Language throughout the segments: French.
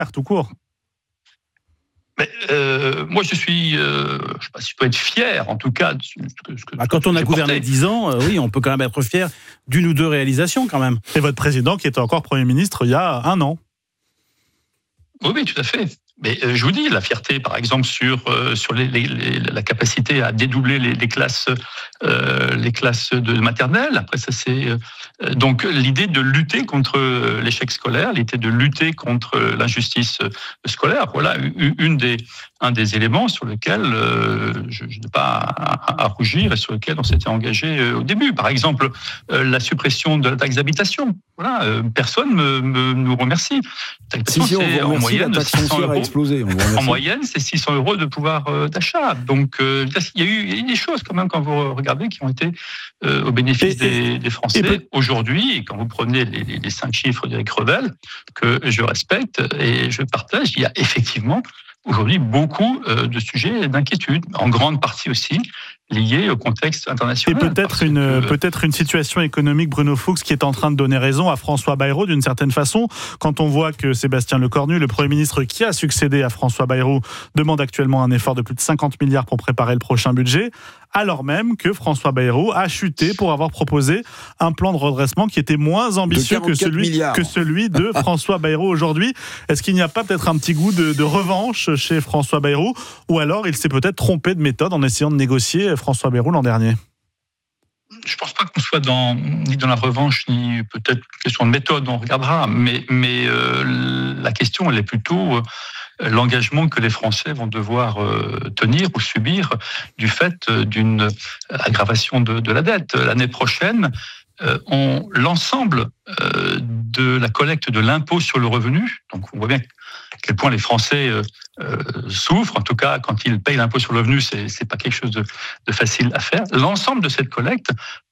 tout court. Mais moi, je suis, je ne sais pas si je peux être fier, en tout cas. Quand on a gouverné 10 ans, oui, on peut quand même être fier d'une ou deux réalisations, quand même. Et votre président, qui était encore Premier ministre il y a 1 an. Oui, tout à fait. Mais je vous dis, la fierté, par exemple, sur la capacité à dédoubler les classes de maternelle. Après, ça c'est donc l'idée de lutter contre l'échec scolaire, l'idée de lutter contre l'injustice scolaire. Voilà un des éléments sur lesquels je n'ai pas à rougir et sur lesquels on s'était engagé au début. Par exemple, la suppression de la taxe d'habitation. Voilà, personne nous remercie. Si, on vous remercie, la taxe foncière a explosé. En moyenne, c'est 600 € de pouvoir d'achat. Donc, il y a eu des choses quand même, quand vous regardez, qui ont été au bénéfice des Français. Aujourd'hui, et quand vous prenez les 5 chiffres d'Éric Revel, que je respecte et je partage, il y a effectivement aujourd'hui beaucoup de sujets d'inquiétude, en grande partie aussi liés au contexte international. Et peut-être une situation économique, Bruno Fuchs, qui est en train de donner raison à François Bayrou d'une certaine façon, quand on voit que Sébastien Lecornu, le Premier ministre qui a succédé à François Bayrou, demande actuellement un effort de plus de 50 milliards pour préparer le prochain budget, alors même que François Bayrou a chuté pour avoir proposé un plan de redressement qui était moins ambitieux que celui de François Bayrou aujourd'hui. Est-ce qu'il n'y a pas peut-être un petit goût de revanche chez François Bayrou, ou alors il s'est peut-être trompé de méthode en essayant de négocier François Bayrou l'an dernier? Je ne pense pas qu'on soit ni dans la revanche, ni peut-être question de méthode, on regardera, mais la question, elle est plutôt l'engagement que les Français vont devoir tenir ou subir du fait d'une aggravation de la dette. L'année prochaine, l'ensemble de la collecte de l'impôt sur le revenu, donc on voit bien à quel point les Français souffrent, en tout cas quand ils payent l'impôt sur le revenu, c'est pas quelque chose de facile à faire. L'ensemble de cette collecte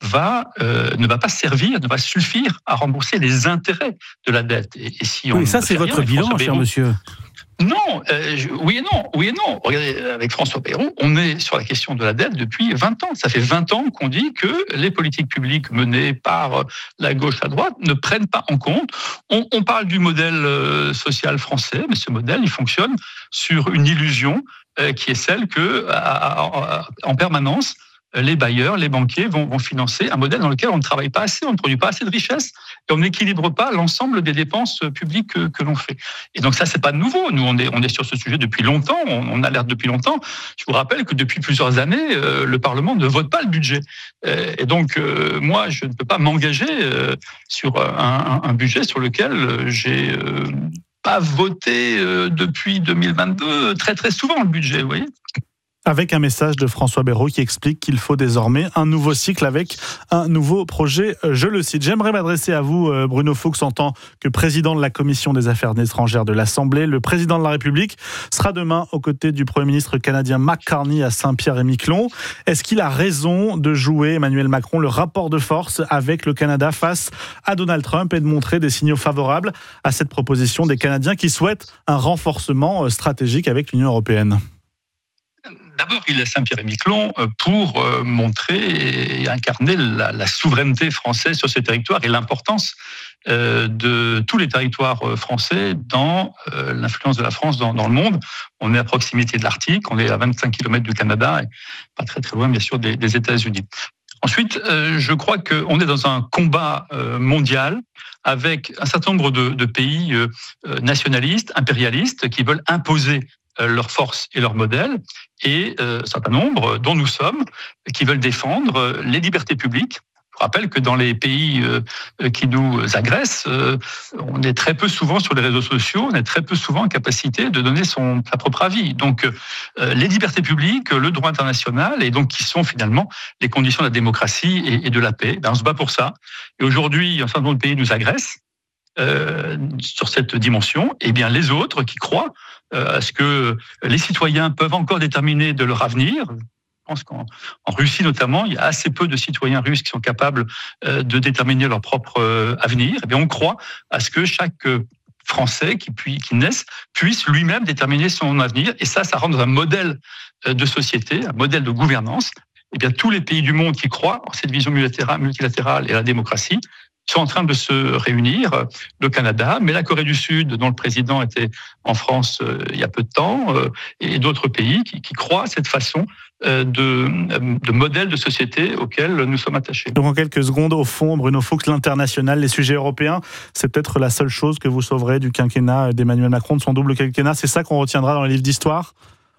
ne va pas suffire à rembourser les intérêts de la dette. Et si on ça c'est votre bilan, cher monsieur. Non, oui et non. Regardez, avec François Bayrou, on est sur la question de la dette depuis 20 ans. Ça fait 20 ans qu'on dit que les politiques publiques menées par la gauche, la droite, ne prennent pas en compte. On parle du modèle social français, mais ce modèle, il fonctionne sur une illusion qui est celle que, en permanence, les bailleurs, les banquiers vont financer un modèle dans lequel on ne travaille pas assez, on ne produit pas assez de richesse et on n'équilibre pas l'ensemble des dépenses publiques que l'on fait. Et donc ça, c'est pas nouveau. Nous, on est sur ce sujet depuis longtemps, on alerte depuis longtemps. Je vous rappelle que depuis plusieurs années, le Parlement ne vote pas le budget. Et donc, moi, je ne peux pas m'engager sur un budget sur lequel j'ai pas voté depuis 2022 très très souvent le budget, vous voyez. Avec un message de François Bayrou qui explique qu'il faut désormais un nouveau cycle avec un nouveau projet. Je le cite. J'aimerais m'adresser à vous, Bruno Fuchs, en tant que président de la Commission des Affaires étrangères de l'Assemblée. Le président de la République sera demain aux côtés du Premier ministre canadien Mark Carney à Saint-Pierre-et-Miquelon. Est-ce qu'il a raison de jouer, Emmanuel Macron, le rapport de force avec le Canada face à Donald Trump et de montrer des signaux favorables à cette proposition des Canadiens qui souhaitent un renforcement stratégique avec l'Union européenne ? D'abord, il est à Saint-Pierre-et-Miquelon pour montrer et incarner la souveraineté française sur ces territoires et l'importance de tous les territoires français dans l'influence de la France dans le monde. On est à proximité de l'Arctique, on est à 25 km du Canada et pas très très loin bien sûr des États-Unis. Ensuite, je crois qu'on est dans un combat mondial avec un certain nombre de pays nationalistes, impérialistes, qui veulent imposer leurs forces et leurs modèles, et un certain nombre, dont nous sommes, qui veulent défendre les libertés publiques. Je rappelle que dans les pays qui nous agressent, on est très peu souvent sur les réseaux sociaux, on est très peu souvent en capacité de donner sa propre avis. Donc, les libertés publiques, le droit international, et donc qui sont finalement les conditions de la démocratie et de la paix, on se bat pour ça. Et aujourd'hui, un certain nombre de pays nous agressent sur cette dimension. Et bien, les autres qui croient à ce que les citoyens peuvent encore déterminer de leur avenir. Je pense qu'en Russie notamment, il y a assez peu de citoyens russes qui sont capables de déterminer leur propre avenir. Et bien, on croit à ce que chaque Français qui naisse puisse lui-même déterminer son avenir. Et ça rentre dans un modèle de société, un modèle de gouvernance. Et bien, tous les pays du monde qui croient en cette vision multilatérale et à la démocratie sont en train de se réunir, le Canada, mais la Corée du Sud, dont le président était en France il y a peu de temps, et d'autres pays qui croient à cette façon de modèle de société auquel nous sommes attachés. Donc en quelques secondes, au fond, Bruno Fuchs, l'international, les sujets européens, c'est peut-être la seule chose que vous sauverez du quinquennat d'Emmanuel Macron, de son double quinquennat. C'est ça qu'on retiendra dans les livres d'histoire ?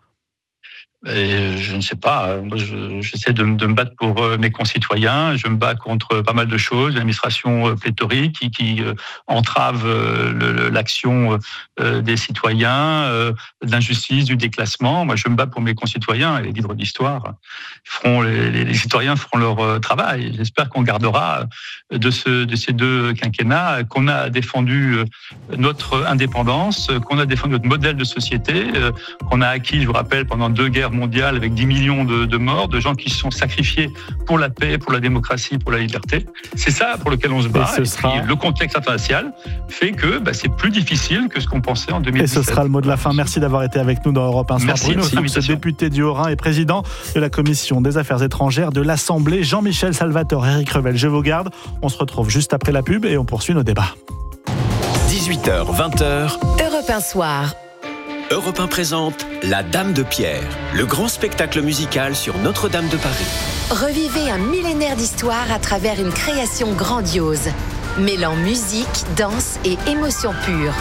Et je ne sais pas, moi j'essaie de me battre pour mes concitoyens, je me bats contre pas mal de choses, l'administration pléthorique qui entrave l'action des citoyens, de l'injustice, du déclassement. Moi je me bats pour mes concitoyens et les livres d'histoire les citoyens feront leur travail. J'espère qu'on gardera de ces deux quinquennats qu'on a défendu notre indépendance, qu'on a défendu notre modèle de société, qu'on a acquis, je vous rappelle, pendant 2 guerres mondiale avec 10 millions de morts, de gens qui se sont sacrifiés pour la paix, pour la démocratie, pour la liberté. C'est ça pour lequel on se bat. Et le contexte international fait que c'est plus difficile que ce qu'on pensait en 2017. Et ce sera le mot de la fin. Merci d'avoir été avec nous dans Europe 1 Soir. Bruno Fuchs, député du Haut-Rhin et président de la Commission des Affaires étrangères de l'Assemblée. Jean-Michel Salvatore, Éric Revel, je vous garde. On se retrouve juste après la pub et on poursuit nos débats. 18h, 20h. Europe 1 Soir. Europe 1 présente La Dame de Pierre, le grand spectacle musical sur Notre-Dame de Paris. Revivez un millénaire d'histoire à travers une création grandiose, mêlant musique, danse et émotion pure.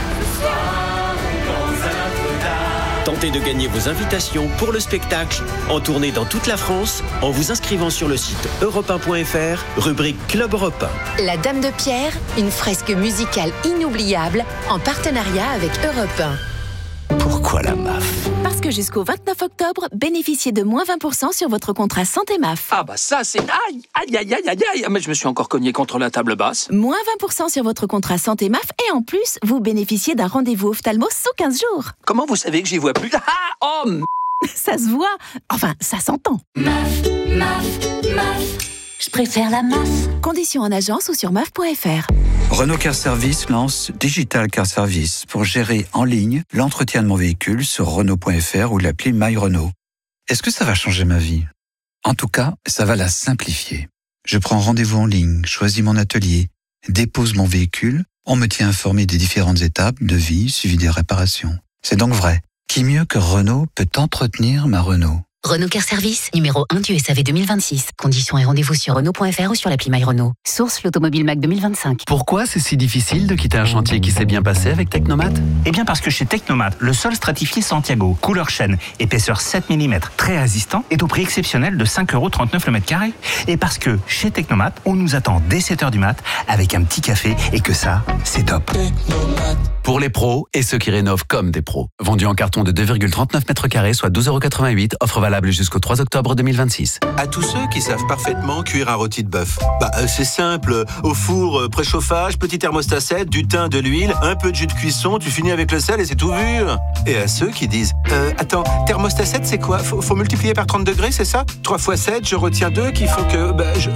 Tentez de gagner vos invitations pour le spectacle en tournée dans toute la France en vous inscrivant sur le site europe1.fr, rubrique Club Europe 1. La Dame de Pierre, une fresque musicale inoubliable en partenariat avec Europe 1. Pourquoi la MAF ? Parce que jusqu'au 29 octobre, bénéficiez de moins 20% sur votre contrat santé MAF. Ah ça c'est... Aïe, mais je me suis encore cogné contre la table basse. Moins 20% sur votre contrat santé MAF et en plus, vous bénéficiez d'un rendez-vous ophtalmo sous 15 jours. Comment vous savez que j'y vois plus ? Ça se voit. Enfin, ça s'entend. MAF. Je préfère la MAF. Conditions en agence ou sur MAF.fr. Renault Car Service lance Digital Car Service pour gérer en ligne l'entretien de mon véhicule sur Renault.fr ou l'appli My Renault. Est-ce que ça va changer ma vie ? En tout cas, ça va la simplifier. Je prends rendez-vous en ligne, choisis mon atelier, dépose mon véhicule, on me tient informé des différentes étapes, devis, suivi des réparations. C'est donc vrai. Qui mieux que Renault peut entretenir ma Renault ? Renault Car Service, numéro 1 du SAV 2026. Conditions et rendez-vous sur Renault.fr ou sur l'appli My Renault. Source l'Automobile Mac 2025. Pourquoi c'est si difficile de quitter un chantier qui s'est bien passé avec Technomat ? Eh bien parce que chez Technomat, le sol stratifié Santiago, couleur chêne, épaisseur 7 mm, très résistant, est au prix exceptionnel de 5,39€ le mètre carré. Et parce que chez Technomat, on nous attend dès 7h du mat avec un petit café et que ça, c'est top. Pour les pros et ceux qui rénovent comme des pros. Vendu en carton de 2,39 m², soit 12,88€, offre valable jusqu'au 3 octobre 2026. À tous ceux qui savent parfaitement cuire un rôti de bœuf. C'est simple, au four, préchauffage, petit thermostat 7, du thym, de l'huile, un peu de jus de cuisson, tu finis avec le sel et c'est tout vu. Et à ceux qui disent, attends, thermostat 7 c'est quoi ? Faut multiplier par 30 degrés, c'est ça ? 3 x 7, je retiens 2 qu'il faut que...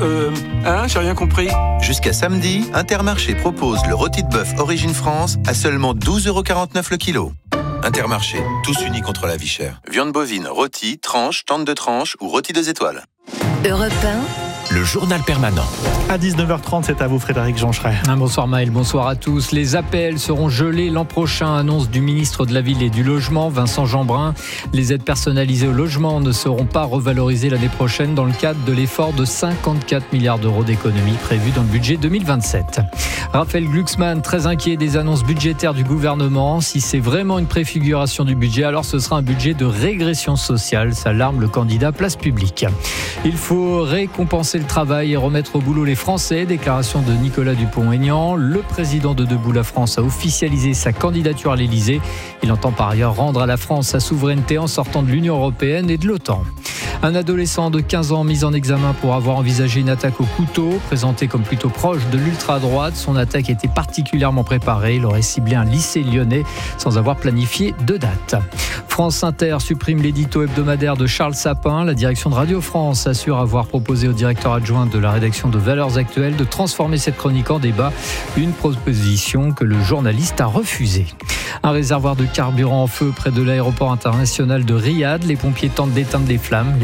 j'ai rien compris. Jusqu'à samedi, Intermarché propose le rôti de bœuf Origine France à seulement 12,49€ le kilo. Intermarché, tous unis contre la vie chère. Viande bovine, rôti, tranche, tente de tranche ou rôti 2 étoiles. Europe 1. Le journal permanent. À 19h30, c'est à vous Frédéric Joncheret. Bonsoir Maël, bonsoir à tous. Les APL seront gelés l'an prochain, annonce du ministre de la Ville et du Logement, Vincent Jeanbrun. Les aides personnalisées au logement ne seront pas revalorisées l'année prochaine dans le cadre de l'effort de 54 milliards d'euros d'économies prévu dans le budget 2027. Raphaël Glucksmann, très inquiet des annonces budgétaires du gouvernement. Si c'est vraiment une préfiguration du budget, alors ce sera un budget de régression sociale, s'alarme le candidat Place Publique. Il faut récompenser le travail et remettre au boulot les Français, déclaration de Nicolas Dupont-Aignan. Le président de Debout la France a officialisé sa candidature à l'Elysée. Il entend par ailleurs rendre à la France sa souveraineté en sortant de l'Union européenne et de l'OTAN. Un adolescent de 15 ans mis en examen pour avoir envisagé une attaque au couteau, présenté comme plutôt proche de l'ultra-droite. Son attaque était particulièrement préparée. Il aurait ciblé un lycée lyonnais sans avoir planifié de date. France Inter supprime l'édito hebdomadaire de Charles Sapin. La direction de Radio France assure avoir proposé au directeur adjoint de la rédaction de Valeurs Actuelles de transformer cette chronique en débat. Une proposition que le journaliste a refusée. Un réservoir de carburant en feu près de l'aéroport international de Riyad. Les pompiers tentent d'éteindre les flammes. Les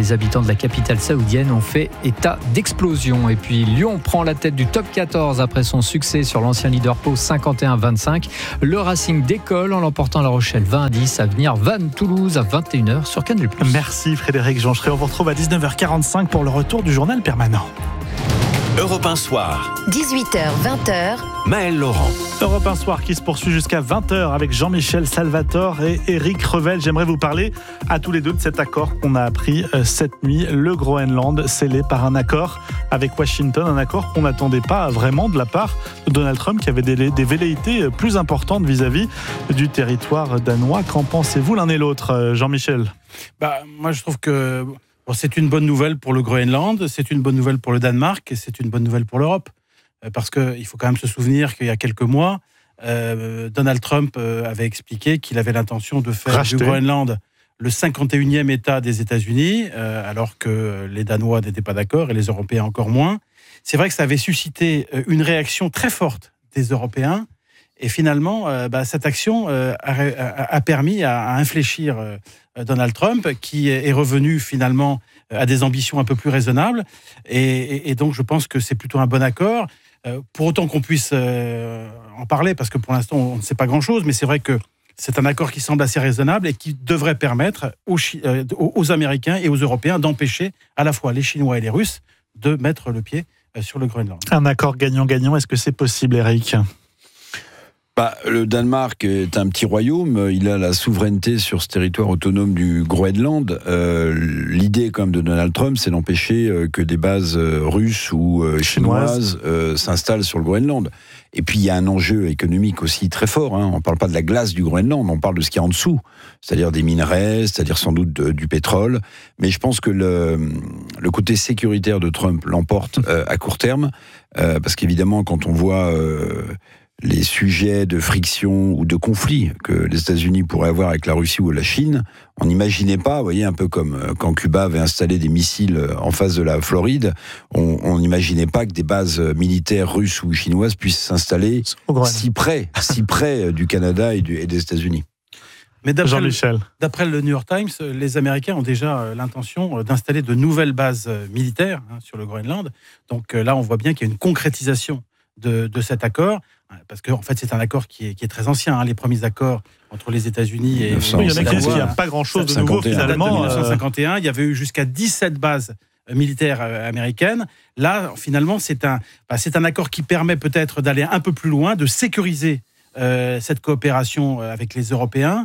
les habitants de la capitale saoudienne ont fait état d'explosion. Et puis Lyon prend la tête du top 14 après son succès sur l'ancien leader Pau 51-25. Le Racing décolle en l'emportant La Rochelle 20-10. À venir, Vannes Toulouse à 21h sur Canal+. Merci Frédéric Joncheray. On vous retrouve à 19h45 pour le retour du journal permanent. Europe 1 Soir. 18h, 20h. Maël Laurent. Europe 1 Soir qui se poursuit jusqu'à 20h avec Jean-Michel Salvatore et Éric Revel. J'aimerais vous parler à tous les deux de cet accord qu'on a appris cette nuit. Le Groenland scellé par un accord avec Washington. Un accord qu'on n'attendait pas vraiment de la part de Donald Trump qui avait des velléités plus importantes vis-à-vis du territoire danois. Qu'en pensez-vous l'un et l'autre, Jean-Michel ? Moi je trouve que... c'est une bonne nouvelle pour le Groenland, c'est une bonne nouvelle pour le Danemark et c'est une bonne nouvelle pour l'Europe. Parce qu'il faut quand même se souvenir qu'il y a quelques mois, Donald Trump avait expliqué qu'il avait l'intention de faire du Groenland le 51e État des États-Unis, alors que les Danois n'étaient pas d'accord et les Européens encore moins. C'est vrai que ça avait suscité une réaction très forte des Européens. Et finalement, cette action a permis à infléchir Donald Trump, qui est revenu finalement à des ambitions un peu plus raisonnables. Et donc, je pense que c'est plutôt un bon accord. Pour autant qu'on puisse en parler, parce que pour l'instant, on ne sait pas grand-chose, mais c'est vrai que c'est un accord qui semble assez raisonnable et qui devrait permettre aux Américains et aux Européens d'empêcher à la fois les Chinois et les Russes de mettre le pied sur le Groenland. Un accord gagnant-gagnant, est-ce que c'est possible, Eric ? Le Danemark est un petit royaume, il a la souveraineté sur ce territoire autonome du Groenland. L'idée quand même de Donald Trump, c'est d'empêcher que des bases russes ou chinoises s'installent sur le Groenland. Et puis il y a un enjeu économique aussi très fort. On ne parle pas de la glace du Groenland, on parle de ce qu'il y a en dessous, c'est-à-dire des minerais, c'est-à-dire sans doute du pétrole. Mais je pense que le côté sécuritaire de Trump l'emporte à court terme, parce qu'évidemment quand on voit les sujets de friction ou de conflit que les États-Unis pourraient avoir avec la Russie ou la Chine, on n'imaginait pas, vous voyez, un peu comme quand Cuba avait installé des missiles en face de la Floride, on n'imaginait pas que des bases militaires russes ou chinoises puissent s'installer si près du Canada et des États-Unis. Mais d'après le New York Times, les Américains ont déjà l'intention d'installer de nouvelles bases militaires sur le Groenland. Donc là, on voit bien qu'il y a une concrétisation de cet accord, parce qu'en fait c'est un accord qui est très ancien. Les premiers accords entre les États-Unis et il y en a qui disent qu'il n'y a pas grand-chose de nouveau finalement. En 1951, il y avait eu jusqu'à 17 bases militaires américaines. Là, finalement, c'est un accord qui permet peut-être d'aller un peu plus loin, de sécuriser cette coopération avec les Européens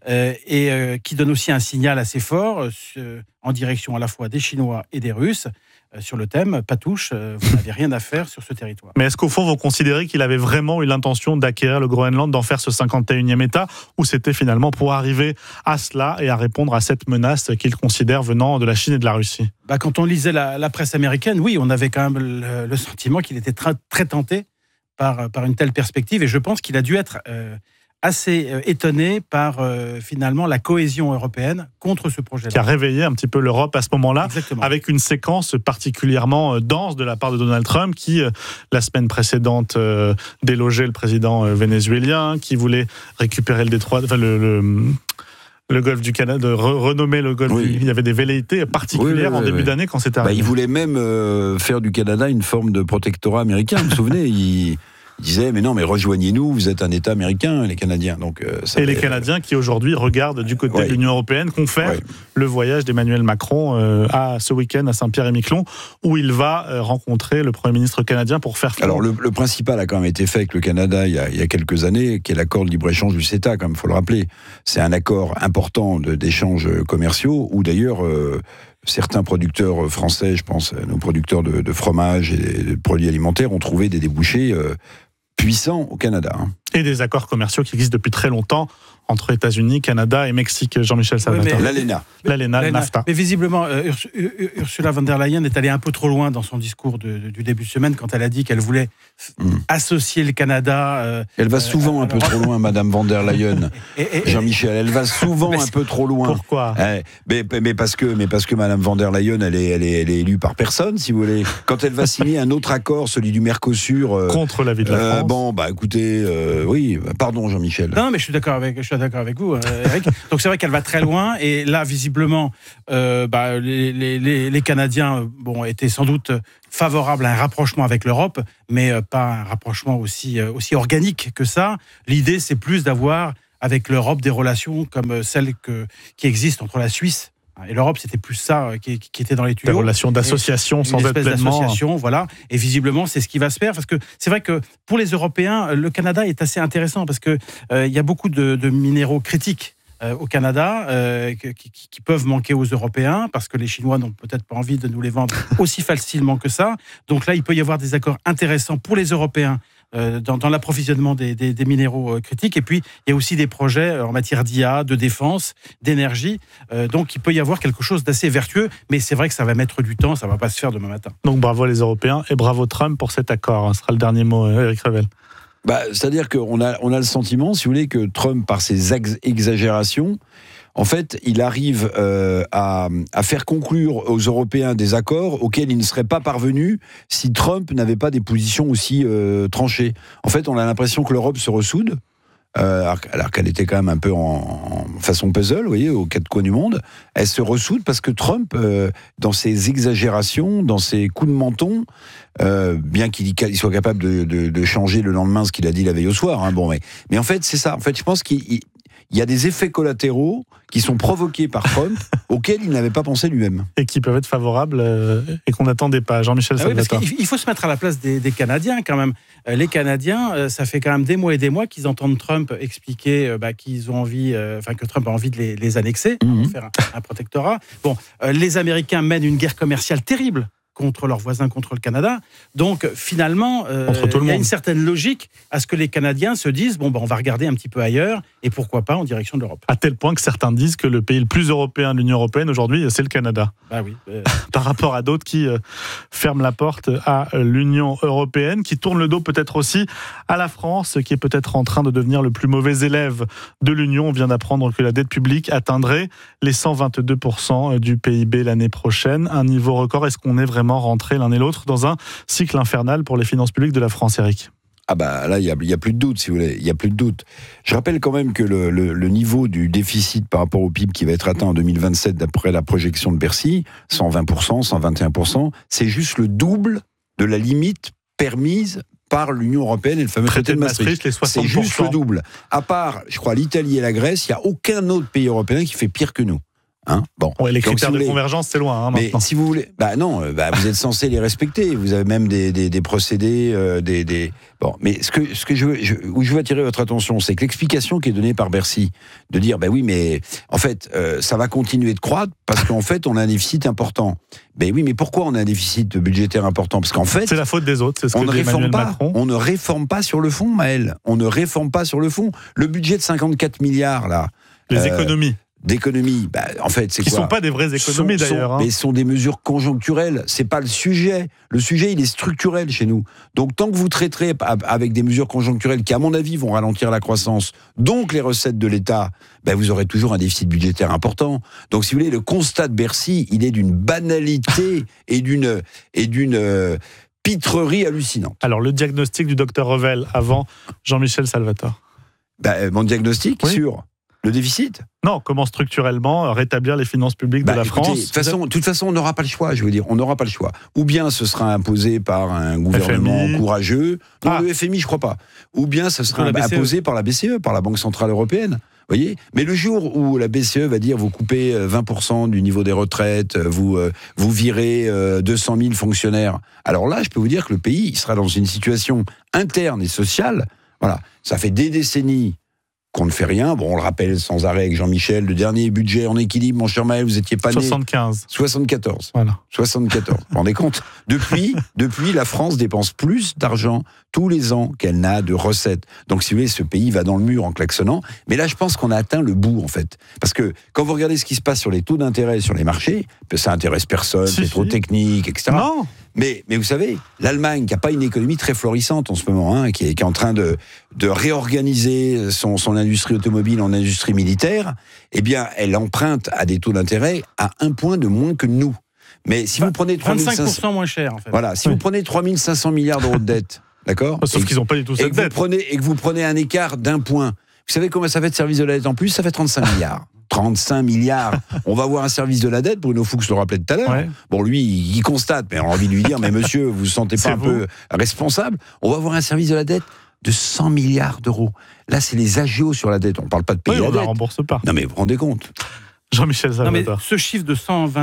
et qui donne aussi un signal assez fort en direction à la fois des Chinois et des Russes sur le thème « Patouche, vous n'avez rien à faire sur ce territoire ». Mais est-ce qu'au fond, vous considérez qu'il avait vraiment eu l'intention d'acquérir le Groenland, d'en faire ce 51e État, ou c'était finalement pour arriver à cela et à répondre à cette menace qu'il considère venant de la Chine et de la Russie ? Quand on lisait la presse américaine, oui, on avait quand même le sentiment qu'il était très tenté par une telle perspective, et je pense qu'il a dû être assez étonné par finalement la cohésion européenne contre ce projet-là. Qui a réveillé un petit peu l'Europe à ce moment-là. Exactement. Avec une séquence particulièrement dense de la part de Donald Trump qui, la semaine précédente, délogeait le président vénézuélien, qui voulait récupérer le détroit, le golfe du Canada, renommer le golfe. Il y avait des velléités particulières en début d'année quand c'était arrivé. Il voulait même faire du Canada une forme de protectorat américain, vous vous souvenez il disait, mais non, mais rejoignez-nous, vous êtes un État américain, les Canadiens. Donc, les Canadiens qui aujourd'hui regardent du côté de l'Union européenne confèrent le voyage d'Emmanuel Macron à ce week-end à Saint-Pierre-et-Miquelon, où il va rencontrer le Premier ministre canadien pour faire... Alors le principal a quand même été fait avec le Canada il y a quelques années, qui est l'accord de libre-échange du CETA, quand même, il faut le rappeler. C'est un accord important d'échanges commerciaux, où d'ailleurs... certains producteurs français, je pense, nos producteurs de fromage et de produits alimentaires, ont trouvé des débouchés puissants au Canada. Et des accords commerciaux qui existent depuis très longtemps entre États-Unis, Canada et Mexique. Jean-Michel Salvatore. L'ALENA, le NAFTA. Mais visiblement, Ursula von der Leyen est allée un peu trop loin dans son discours du début de semaine quand elle a dit qu'elle voulait associer le Canada. Elle va souvent un peu trop loin, Madame von der Leyen. Jean-Michel, elle va souvent un peu trop loin. Pourquoi ? Mais parce que Madame von der Leyen, elle est élue par personne, si vous voulez. Quand elle va signer un autre accord, celui du Mercosur, contre l'avis de la France. Écoutez, pardon Jean-Michel. Non, mais je suis d'accord avec sois d'accord avec vous, Eric. Donc c'est vrai qu'elle va très loin. Et là, visiblement, les Canadiens étaient sans doute favorables à un rapprochement avec l'Europe, mais pas un rapprochement aussi organique que ça. L'idée, c'est plus d'avoir avec l'Europe des relations comme celles qui existent entre la Suisse et l'Europe. C'était plus ça qui était dans les tuyaux. Des relations d'association sans être pleinement... d'association, voilà. Et visiblement, c'est ce qui va se faire. Parce que c'est vrai que pour les Européens, le Canada est assez intéressant parce que il y a beaucoup de minéraux critiques au Canada qui peuvent manquer aux Européens parce que les Chinois n'ont peut-être pas envie de nous les vendre aussi facilement que ça. Donc là, il peut y avoir des accords intéressants pour les Européens dans l'approvisionnement des minéraux critiques. Et puis, il y a aussi des projets en matière d'IA, de défense, d'énergie. Donc, il peut y avoir quelque chose d'assez vertueux. Mais c'est vrai que ça va mettre du temps, ça ne va pas se faire demain matin. Donc, bravo les Européens et bravo Trump pour cet accord. Ce sera le dernier mot, Éric Revel. C'est-à-dire qu'on a le sentiment, si vous voulez, que Trump, par ses exagérations, en fait, il arrive à faire conclure aux Européens des accords auxquels ils ne seraient pas parvenus si Trump n'avait pas des positions aussi tranchées. En fait, on a l'impression que l'Europe se ressoude, alors qu'elle était quand même un peu en façon puzzle, vous voyez, aux quatre coins du monde. Elle se ressoude parce que Trump, dans ses exagérations, dans ses coups de menton, bien qu'il soit capable de changer le lendemain ce qu'il a dit la veille au soir, mais en fait, c'est ça. En fait, je pense qu'il y a des effets collatéraux qui sont provoqués par Trump auxquels il n'avait pas pensé lui-même. Et qui peuvent être favorables et qu'on n'attendait pas. Jean-Michel Salvatore. Oui, parce qu'il faut se mettre à la place des Canadiens quand même. Les Canadiens, ça fait quand même des mois et des mois qu'ils entendent Trump expliquer qu'ils ont envie, que Trump a envie de les annexer, de faire un protectorat. Les Américains mènent une guerre commerciale terrible contre leurs voisins, contre le Canada. Donc, finalement, il y a une certaine logique à ce que les Canadiens se disent, on va regarder un petit peu ailleurs, et pourquoi pas en direction de l'Europe. À tel point que certains disent que le pays le plus européen de l'Union européenne, aujourd'hui, c'est le Canada. Oui. Par rapport à d'autres qui ferment la porte à l'Union européenne, qui tournent le dos peut-être aussi à la France, qui est peut-être en train de devenir le plus mauvais élève de l'Union. On vient d'apprendre que la dette publique atteindrait les 122% du PIB l'année prochaine. Un niveau record. Est-ce qu'on est vraiment rentrer l'un et l'autre dans un cycle infernal pour les finances publiques de la France, Eric? Là, il y a plus de doute, si vous voulez. Il y a plus de doute. Je rappelle quand même que le niveau du déficit par rapport au PIB qui va être atteint en 2027, d'après la projection de Bercy, 120%, 121%, c'est juste le double de la limite permise par l'Union européenne et le fameux traité de Maastricht. Les 60%. C'est juste le double. À part, je crois, l'Italie et la Grèce, il n'y a aucun autre pays européen qui fait pire que nous. Les critères de convergence, c'est loin. Mais si vous voulez, vous êtes censé les respecter. Vous avez même des procédés, Mais où je veux attirer votre attention, c'est que l'explication qui est donnée par Bercy, de dire, mais en fait, ça va continuer de croître parce qu'en fait, on a un déficit important. Mais pourquoi on a un déficit budgétaire important? Parce qu'en fait, c'est la faute des autres. C'est ce que dit Emmanuel Macron. On ne réforme pas sur le fond, Maël. On ne réforme pas sur le fond. Le budget de 54 milliards là. Les économies. D'économies, en fait, c'est qui quoi? Qui ne sont pas des vraies économies d'ailleurs. Mais sont des mesures conjoncturelles. C'est pas le sujet. Le sujet, il est structurel chez nous. Donc, tant que vous traiterez avec des mesures conjoncturelles qui, à mon avis, vont ralentir la croissance, donc les recettes de l'État, vous aurez toujours un déficit budgétaire important. Donc, si vous voulez, le constat de Bercy, il est d'une banalité et d'une pitrerie hallucinante. Alors, le diagnostic du docteur Revel avant Jean-Michel Salvatore. Mon diagnostic sur le déficit? Non, comment structurellement rétablir les finances publiques de la France? De toute façon, on n'aura pas le choix, je veux dire. On n'aura pas le choix. Ou bien ce sera imposé par un gouvernement FMI. Courageux. Non, le FMI, je crois pas. Ou bien ce sera imposé par la BCE, par la Banque Centrale Européenne. Voyez. Mais le jour où la BCE va dire vous coupez 20% du niveau des retraites, vous virez 200 000 fonctionnaires, alors là, je peux vous dire que le pays il sera dans une situation interne et sociale. Voilà. Ça fait des décennies qu'on ne fait rien. On le rappelle sans arrêt avec Jean-Michel, le dernier budget en équilibre, mon cher Maël, vous étiez pas né. 74. Voilà. 74. Vous vous rendez compte? Depuis, la France dépense plus d'argent tous les ans qu'elle n'a de recettes. Donc, si vous voulez, ce pays va dans le mur en klaxonnant. Mais là, je pense qu'on a atteint le bout, en fait. Parce que quand vous regardez ce qui se passe sur les taux d'intérêt sur les marchés, ça intéresse personne, c'est trop technique, etc. Non. Mais vous savez, l'Allemagne, qui n'a pas une économie très florissante en ce moment, qui est en train de réorganiser son industrie automobile en industrie militaire, elle emprunte à des taux d'intérêt à 1 point de moins que nous. Mais si vous prenez 25% moins cher, en fait. Voilà, si vous prenez 3 500 milliards d'euros de dette, d'accord? Sauf qu'ils n'ont pas du tout cette dette. Et que vous prenez un écart d'1 point. Vous savez comment ça fait de service de la dette en plus? Ça fait 35 milliards. 35 milliards. On va voir un service de la dette. Bruno Fuchs le rappelait tout à l'heure. Ouais. Bon, lui, il constate, mais on a envie de lui dire, mais monsieur, vous vous sentez pas un peu responsable? On va voir un service de la dette de 100 milliards d'euros. Là, c'est les agios sur la dette. On ne parle pas de payer la dette. On ne la rembourse pas. Non, mais vous vous rendez compte? Jean-Michel Salvator. Ce chiffre de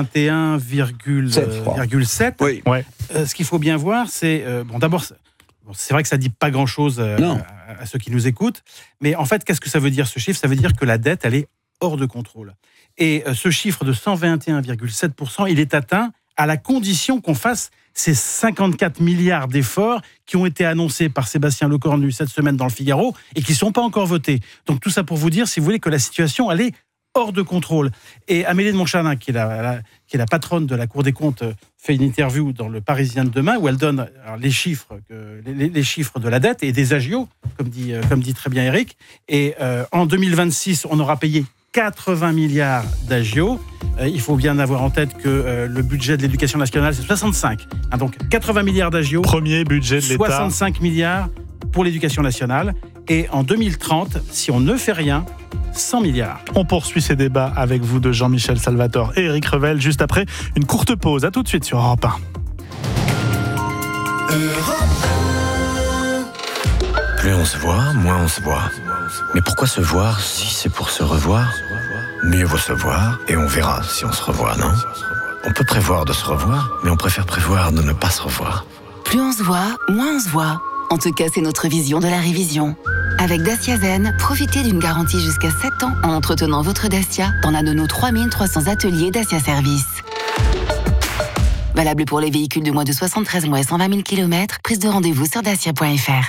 121,7, oui. Ce qu'il faut bien voir, c'est... d'abord, c'est vrai que ça ne dit pas grand-chose à ceux qui nous écoutent, mais en fait, qu'est-ce que ça veut dire, ce chiffre? Ça veut dire que la dette, elle est hors de contrôle. Et ce chiffre de 121,7%, il est atteint à la condition qu'on fasse ces 54 milliards d'efforts qui ont été annoncés par Sébastien Lecornu cette semaine dans le Figaro et qui ne sont pas encore votés. Donc tout ça pour vous dire, si vous voulez, que la situation, elle est hors de contrôle. Et Amélie de Montchalin, qui est la patronne de la Cour des comptes, fait une interview dans le Parisien de demain où elle donne les chiffres de la dette et des agios, comme dit très bien Eric. Et en 2026, on aura payé 80 milliards d'agios. Il faut bien avoir en tête que le budget de l'éducation nationale, c'est 65. Donc 80 milliards d'agios. Premier budget de l'État. 65 milliards pour l'éducation nationale. Et en 2030, si on ne fait rien, 100 milliards. On poursuit ces débats avec vous de Jean-Michel Salvator et Éric Revel juste après une courte pause. À tout de suite sur Europe 1. Plus on se voit, moins on se voit. Mais pourquoi se voir si c'est pour se revoir? Mieux vaut se voir et on verra si on se revoit, non? On peut prévoir de se revoir, mais on préfère prévoir de ne pas se revoir. Plus on se voit, moins on se voit. En tout cas, c'est notre vision de la révision. Avec Dacia Zen, profitez d'une garantie jusqu'à 7 ans en entretenant votre Dacia dans l'un de nos 3300 ateliers Dacia Service. Valable pour les véhicules de moins de 73 mois et 120 000 km. Prise de rendez-vous sur dacia.fr.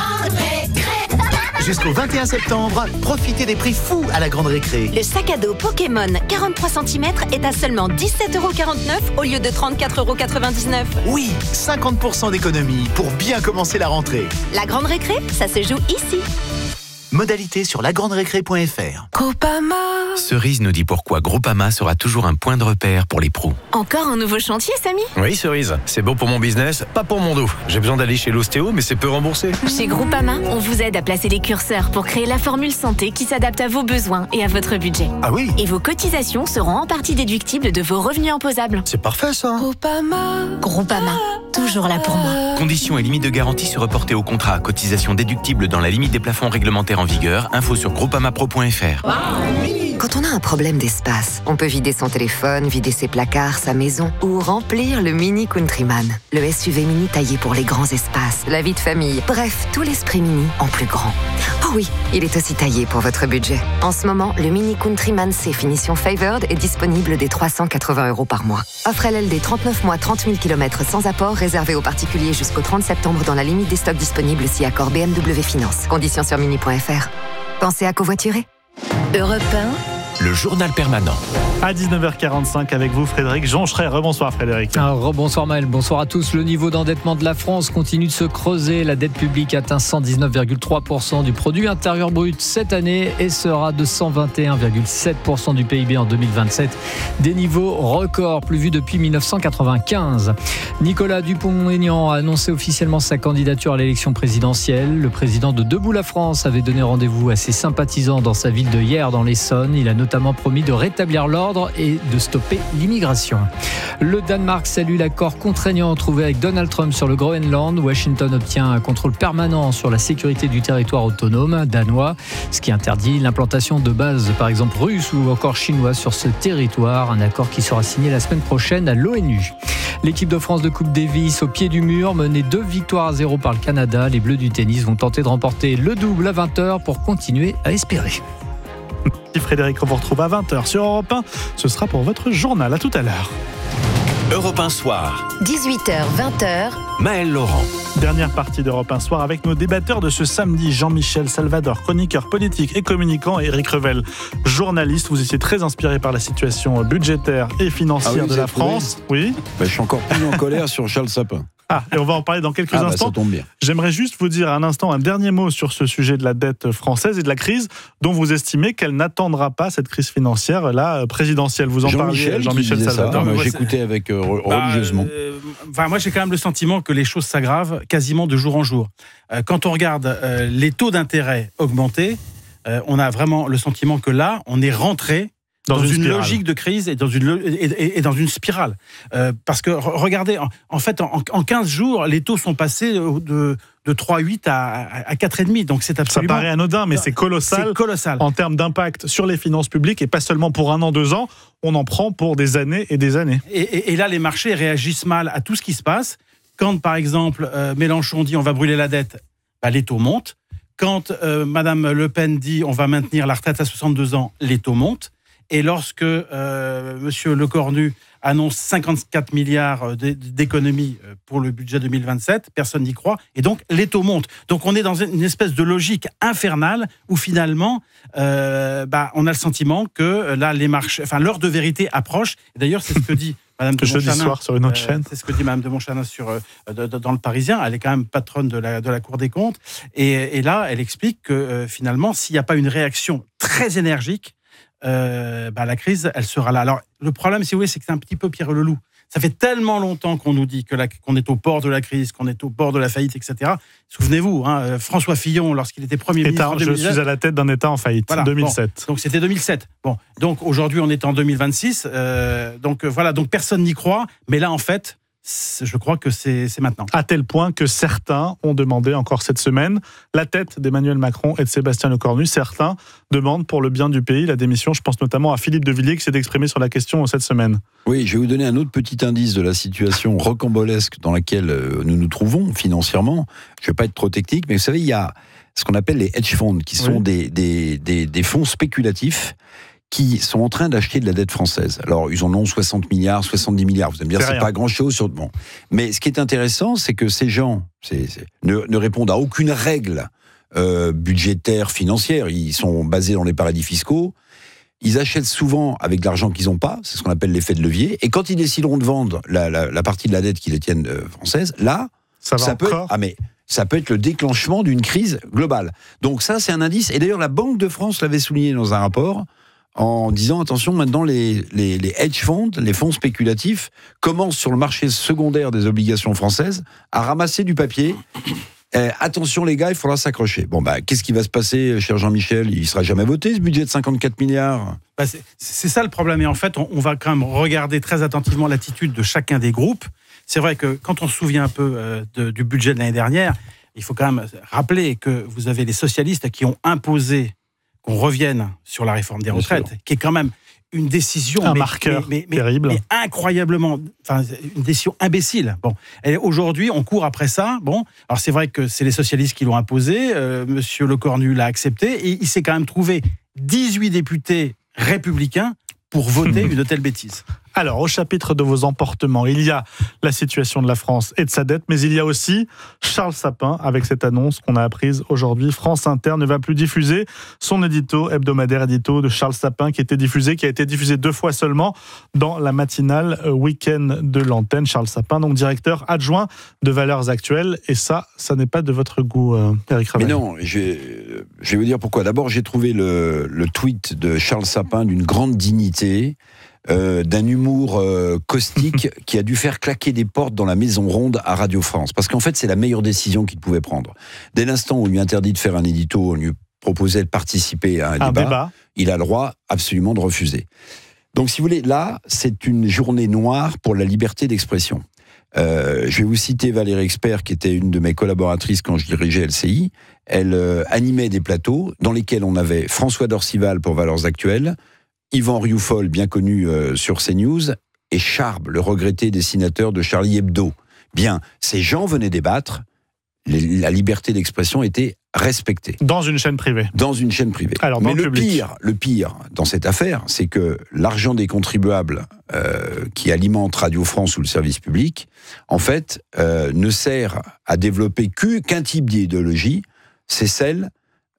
Jusqu'au 21 septembre, profitez des prix fous à la Grande Récré. Le sac à dos Pokémon 43 cm est à seulement 17,49 € au lieu de 34,99 €. Oui, 50% d'économie pour bien commencer la rentrée. La Grande Récré, ça se joue ici. Modalité sur lagranderécré.fr. Groupama. Cerise nous dit pourquoi Groupama sera toujours un point de repère pour les pros. Encore un nouveau chantier, Samy? Oui, Cerise. C'est bon pour mon business, pas pour mon dos. J'ai besoin d'aller chez l'ostéo, mais c'est peu remboursé. Chez Groupama, on vous aide à placer les curseurs pour créer la formule santé qui s'adapte à vos besoins et à votre budget. Ah oui? Et vos cotisations seront en partie déductibles de vos revenus imposables. C'est parfait, ça. Groupama, toujours là pour moi. Conditions et limites de garantie se reporter au contrat. Cotisation déductible dans la limite des plafonds réglementaires en vigueur. Info sur groupamapro.fr. Quand on a un problème d'espace, on peut vider son téléphone, vider ses placards, sa maison ou remplir le Mini Countryman. Le SUV mini taillé pour les grands espaces, la vie de famille, bref, tout l'esprit mini en plus grand. Oh oui, il est aussi taillé pour votre budget. En ce moment, le Mini Countryman C finition Favored est disponible dès 380 € par mois. Offre LLD 39 mois, 30 000 km sans apport, réservé aux particuliers jusqu'au 30 septembre dans la limite des stocks disponibles si accord BMW Finance. Conditions sur mini.fr. Pensez à covoiturer. Europe 1. Le journal permanent. À 19h45 avec vous Frédéric Joncheray. Rebonsoir Frédéric. Rebonsoir Maël, bonsoir à tous. Le niveau d'endettement de la France continue de se creuser. La dette publique atteint 119,3% du produit intérieur brut cette année et sera de 121,7% du PIB en 2027. Des niveaux records plus vus depuis 1995. Nicolas Dupont-Aignan a annoncé officiellement sa candidature à l'élection présidentielle. Le président de Debout la France avait donné rendez-vous à ses sympathisants dans sa ville de Hyères dans l'Essonne. Il a notamment promis de rétablir l'ordre et de stopper l'immigration. Le Danemark salue l'accord contraignant trouvé avec Donald Trump sur le Groenland. Washington obtient un contrôle permanent sur la sécurité du territoire autonome danois, ce qui interdit l'implantation de bases, par exemple russes ou encore chinoises sur ce territoire. Un accord qui sera signé la semaine prochaine à l'ONU. L'équipe de France de Coupe Davis au pied du mur, menée 2-0 par le Canada. Les Bleus du tennis vont tenter de remporter le double à 20h pour continuer à espérer. Frédéric, on vous retrouve à 20h sur Europe 1. Ce sera pour votre journal. À tout à l'heure. Europe 1 Soir. 18h, 20h. Maël Laurent. Dernière partie d'Europe 1 Soir avec nos débatteurs de ce samedi. Jean-Michel Salvator, chroniqueur politique et communicant. Éric Revel, journaliste. Vous étiez très inspiré par la situation budgétaire et financière de la France. Oui. Je suis encore plus en colère sur Charles Sapin. Et on va en parler dans quelques instants. Ça tombe bien. J'aimerais juste vous dire un instant un dernier mot sur ce sujet de la dette française et de la crise dont vous estimez qu'elle n'attendra pas cette crise financière là présidentielle. Vous en parliez, Jean-Michel Salvator. J'écoutais avec religieusement. Moi, j'ai quand même le sentiment que les choses s'aggravent quasiment de jour en jour. Quand on regarde les taux d'intérêt augmenter, on a vraiment le sentiment que là, on est rentré dans une logique de crise et dans une spirale. Parce que, regardez, en fait, en 15 jours, les taux sont passés de 3,8 à 4,5. Donc c'est absolument... Ça paraît anodin, mais c'est colossal. C'est colossal. En termes d'impact sur les finances publiques, et pas seulement pour 1 an, 2 ans, on en prend pour des années et des années. Et là, les marchés réagissent mal à tout ce qui se passe. Quand, par exemple, Mélenchon dit on va brûler la dette, les taux montent. Quand Madame Le Pen dit on va maintenir la retraite à 62 ans, les taux montent. Et lorsque Monsieur Lecornu annonce 54 milliards d'économies pour le budget 2027, personne n'y croit, et donc les taux montent. Donc on est dans une espèce de logique infernale où finalement, on a le sentiment que là, les marchés, l'heure de vérité approche. Et d'ailleurs, c'est ce que dit Madame de Montchanin. Jeudi soir sur une autre chaîne. C'est ce que dit Madame de Montchanin dans Le Parisien. Elle est quand même patronne de la Cour des comptes. Et là, elle explique que finalement, s'il n'y a pas une réaction très énergique, la crise, elle sera là. Alors, le problème, si vous voulez, c'est que c'est un petit peu Pierre le Loup. Ça fait tellement longtemps qu'on nous dit qu'on est au bord de la crise, qu'on est au bord de la faillite, etc. Souvenez-vous, François Fillon, lorsqu'il était Premier ministre en 2007... Je suis à la tête d'un État en faillite, voilà, 2007. Bon, donc c'était 2007. Bon, donc aujourd'hui, on est en 2026. Donc personne n'y croit. Mais là, en fait... je crois que c'est maintenant. À tel point que certains ont demandé encore cette semaine la tête d'Emmanuel Macron et de Sébastien Lecornu. Certains demandent pour le bien du pays la démission. Je pense notamment à Philippe de Villiers qui s'est exprimé sur la question cette semaine. Oui, je vais vous donner un autre petit indice de la situation rocambolesque dans laquelle nous nous trouvons financièrement. Je ne vais pas être trop technique, mais vous savez, il y a ce qu'on appelle les hedge funds, qui sont des fonds spéculatifs qui sont en train d'acheter de la dette française. Alors, ils en ont 60 milliards, 70 milliards. Vous allez me dire, c'est pas grand-chose. Bon. Mais ce qui est intéressant, c'est que ces gens ne répondent à aucune règle budgétaire, financière. Ils sont basés dans les paradis fiscaux. Ils achètent souvent avec de l'argent qu'ils n'ont pas. C'est ce qu'on appelle l'effet de levier. Et quand ils décideront de vendre la partie de la dette qu'ils détiennent française, là, ça peut être le déclenchement d'une crise globale. Donc ça, c'est un indice. Et d'ailleurs, la Banque de France l'avait souligné dans un rapport en disant, attention, maintenant, les hedge funds, les fonds spéculatifs, commencent sur le marché secondaire des obligations françaises à ramasser du papier. Attention les gars, il faudra s'accrocher. Bon, qu'est-ce qui va se passer, cher Jean-Michel ? Il ne sera jamais voté, ce budget de 54 milliards. C'est ça le problème. Et en fait, on va quand même regarder très attentivement l'attitude de chacun des groupes. C'est vrai que quand on se souvient un peu du budget de l'année dernière, il faut quand même rappeler que vous avez les socialistes qui ont imposé qu'on revienne sur la réforme des retraites, qui est quand même une décision terrible, mais incroyablement, une décision imbécile. Bon, et aujourd'hui, on court après ça. Bon, alors c'est vrai que c'est les socialistes qui l'ont imposé. Monsieur Lecornu l'a accepté, et il s'est quand même trouvé 18 députés républicains pour voter une telle bêtise. Alors, au chapitre de vos emportements, il y a la situation de la France et de sa dette, mais il y a aussi Charles Sapin, avec cette annonce qu'on a apprise aujourd'hui. France Inter ne va plus diffuser son hebdomadaire édito de Charles Sapin, qui a été diffusé 2 fois seulement dans la matinale week-end de l'antenne. Charles Sapin, donc directeur adjoint de Valeurs Actuelles, et ça n'est pas de votre goût, Éric Revel. Mais non, je vais vous dire pourquoi. D'abord, j'ai trouvé le tweet de Charles Sapin d'une grande dignité, d'un humour caustique qui a dû faire claquer des portes dans la maison ronde à Radio France. Parce qu'en fait, c'est la meilleure décision qu'il pouvait prendre. Dès l'instant où on lui interdit de faire un édito, on lui proposait de participer à un débat, il a le droit absolument de refuser. Donc, si vous voulez, là, c'est une journée noire pour la liberté d'expression. Je vais vous citer Valérie Expert, qui était une de mes collaboratrices quand je dirigeais LCI. Elle animait des plateaux dans lesquels on avait François Dorcival pour Valeurs Actuelles, Yvan Rioufol, bien connu sur CNews, et Charb, le regretté dessinateur de Charlie Hebdo. Bien, ces gens venaient débattre, la liberté d'expression était respectée. Dans une chaîne privée. Dans une chaîne privée. Alors, mais le pire dans cette affaire, c'est que l'argent des contribuables qui alimente Radio France ou le service public, en fait, ne sert à développer qu'un type d'idéologie, c'est celle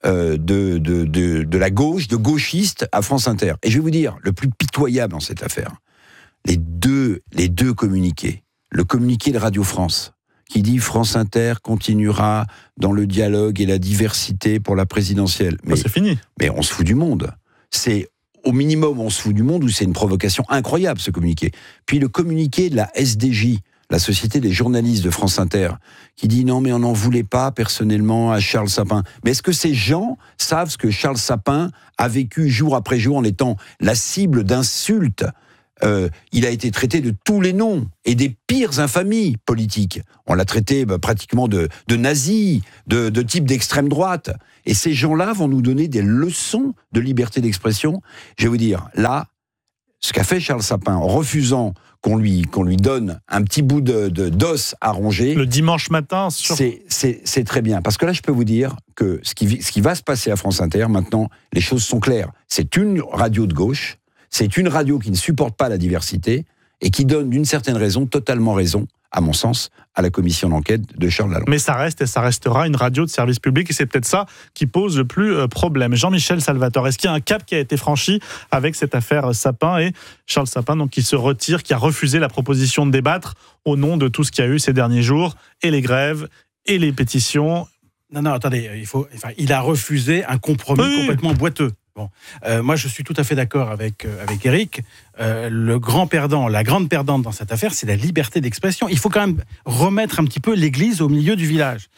de la gauche, de gauchistes à France Inter. Et je vais vous dire, le plus pitoyable dans cette affaire, les deux communiqués. Le communiqué de Radio France, qui dit France Inter continuera dans le dialogue et la diversité pour la présidentielle. Mais c'est fini. Mais on se fout du monde. C'est au minimum, on se fout du monde, ou c'est une provocation incroyable, ce communiqué. Puis le communiqué de la SDJ, la Société des journalistes de France Inter, qui dit non mais on n'en voulait pas personnellement à Charles Sapin. Mais est-ce que ces gens savent ce que Charles Sapin a vécu jour après jour en étant la cible d'insultes? Il a été traité de tous les noms et des pires infamies politiques. On l'a traité pratiquement de nazi, de type d'extrême droite. Et ces gens-là vont nous donner des leçons de liberté d'expression. Je vais vous dire, là, ce qu'a fait Charles Sapin en refusant qu'on lui donne un petit bout d'os à ronger. Le dimanche matin, c'est très bien. Parce que là, je peux vous dire que ce qui va se passer à France Inter, maintenant, les choses sont claires. C'est une radio de gauche. C'est une radio qui ne supporte pas la diversité et qui donne, d'une certaine raison, totalement raison, à mon sens, à la commission d'enquête de Charles Lalonde. Mais ça reste et ça restera une radio de service public et c'est peut-être ça qui pose le plus problème. Jean-Michel Salvatore, est-ce qu'il y a un cap qui a été franchi avec cette affaire Sapin et Charles Sapin donc, qui se retire, qui a refusé la proposition de débattre au nom de tout ce qu'il y a eu ces derniers jours et les grèves et les pétitions? Non, attendez, il a refusé un compromis complètement boiteux. Bon. Moi, je suis tout à fait d'accord avec Éric. Le grand perdant, la grande perdante dans cette affaire, c'est la liberté d'expression. Il faut quand même remettre un petit peu l'église au milieu du village.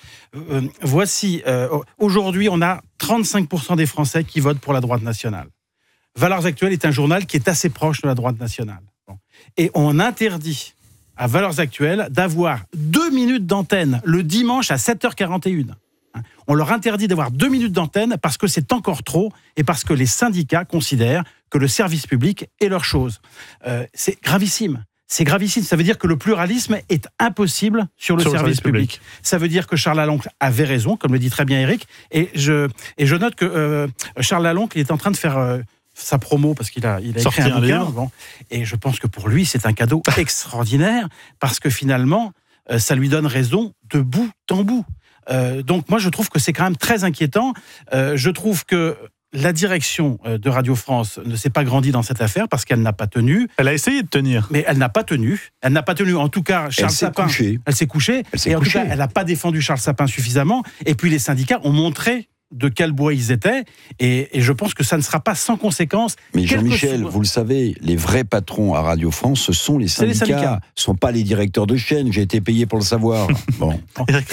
Aujourd'hui, on a 35% des Français qui votent pour la droite nationale. Valeurs Actuelles est un journal qui est assez proche de la droite nationale. Bon. Et on interdit à Valeurs Actuelles d'avoir 2 minutes d'antenne le dimanche à 7h41. On leur interdit d'avoir 2 minutes d'antenne parce que c'est encore trop et parce que les syndicats considèrent que le service public est leur chose. C'est gravissime. C'est gravissime. Ça veut dire que le pluralisme est impossible sur le service public. Ça veut dire que Charles Lalonde avait raison, comme le dit très bien Éric. Et je note que Charles Lalonde est en train de faire sa promo parce qu'il a écrit un bouquin. Bon, et je pense que pour lui, c'est un cadeau extraordinaire parce que finalement, ça lui donne raison de bout en bout. Donc moi je trouve que c'est quand même très inquiétant. Je trouve que la direction de Radio France ne s'est pas grandie dans cette affaire parce qu'elle n'a pas tenu. Elle a essayé de tenir. Mais elle n'a pas tenu. Elle n'a pas tenu. En tout cas, Charles Sapin. Elle s'est couchée. Et en tout cas, elle n'a pas défendu Charles Sapin suffisamment. Et puis les syndicats ont montré de quel bois ils étaient, et je pense que ça ne sera pas sans conséquence. Mais Jean-Michel, vous le savez, les vrais patrons à Radio France, ce sont les syndicats. Ce ne sont pas les directeurs de chaîne, j'ai été payé pour le savoir. Bon.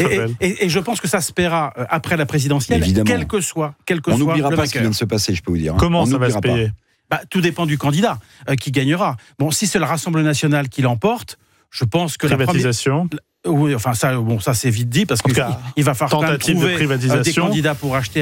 Et je pense que ça se paiera après la présidentielle, quel que soit on n'oubliera pas ce qui vient de se passer, je peux vous dire. Comment ça va se payer? Tout dépend du candidat qui gagnera. Bon, si c'est le Rassemblement national qui l'emporte, je pense que privatisation. Oui, enfin ça c'est vite dit parce qu'il va falloir quand même trouver des candidats pour acheter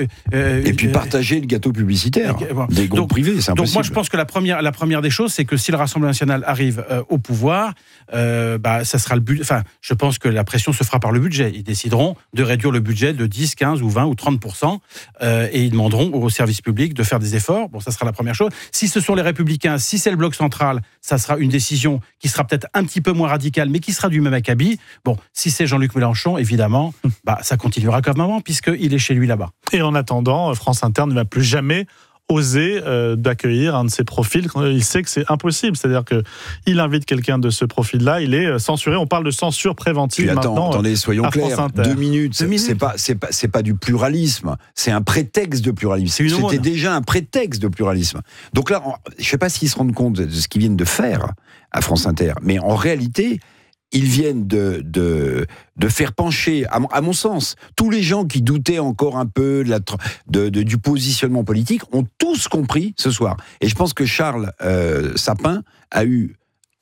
et puis partager le gâteau publicitaire des groupes privés, c'est impossible. Donc moi je pense que la première des choses, c'est que si le Rassemblement national arrive au pouvoir, ça sera le budget. Enfin, je pense que la pression se fera par le budget. Ils décideront de réduire le budget de 10, 15 ou 20 ou 30%, et ils demanderont au service public de faire des efforts. Bon, ça sera la première chose. Si ce sont les Républicains, si c'est le Bloc central, ça sera une décision qui sera peut-être un petit peu moins radicale, mais qui sera du même acabit. Bon, si c'est Jean-Luc Mélenchon, évidemment, ça continuera comme avant, puisqu'il est chez lui là-bas. Et en attendant, France Inter ne va plus jamais oser d'accueillir un de ces profils quand il sait que c'est impossible. C'est-à-dire qu'il invite quelqu'un de ce profil-là, il est censuré. On parle de censure préventive maintenant. Attendez, soyons clairs. 2 minutes, c'est pas du pluralisme, c'est un prétexte de pluralisme. C'était déjà un prétexte de pluralisme. Donc là, je ne sais pas s'ils se rendent compte de ce qu'ils viennent de faire à France Inter, mais en réalité, ils viennent de faire pencher, à mon sens, tous les gens qui doutaient encore un peu du positionnement politique ont tous compris ce soir. Et je pense que Charles Sapin a eu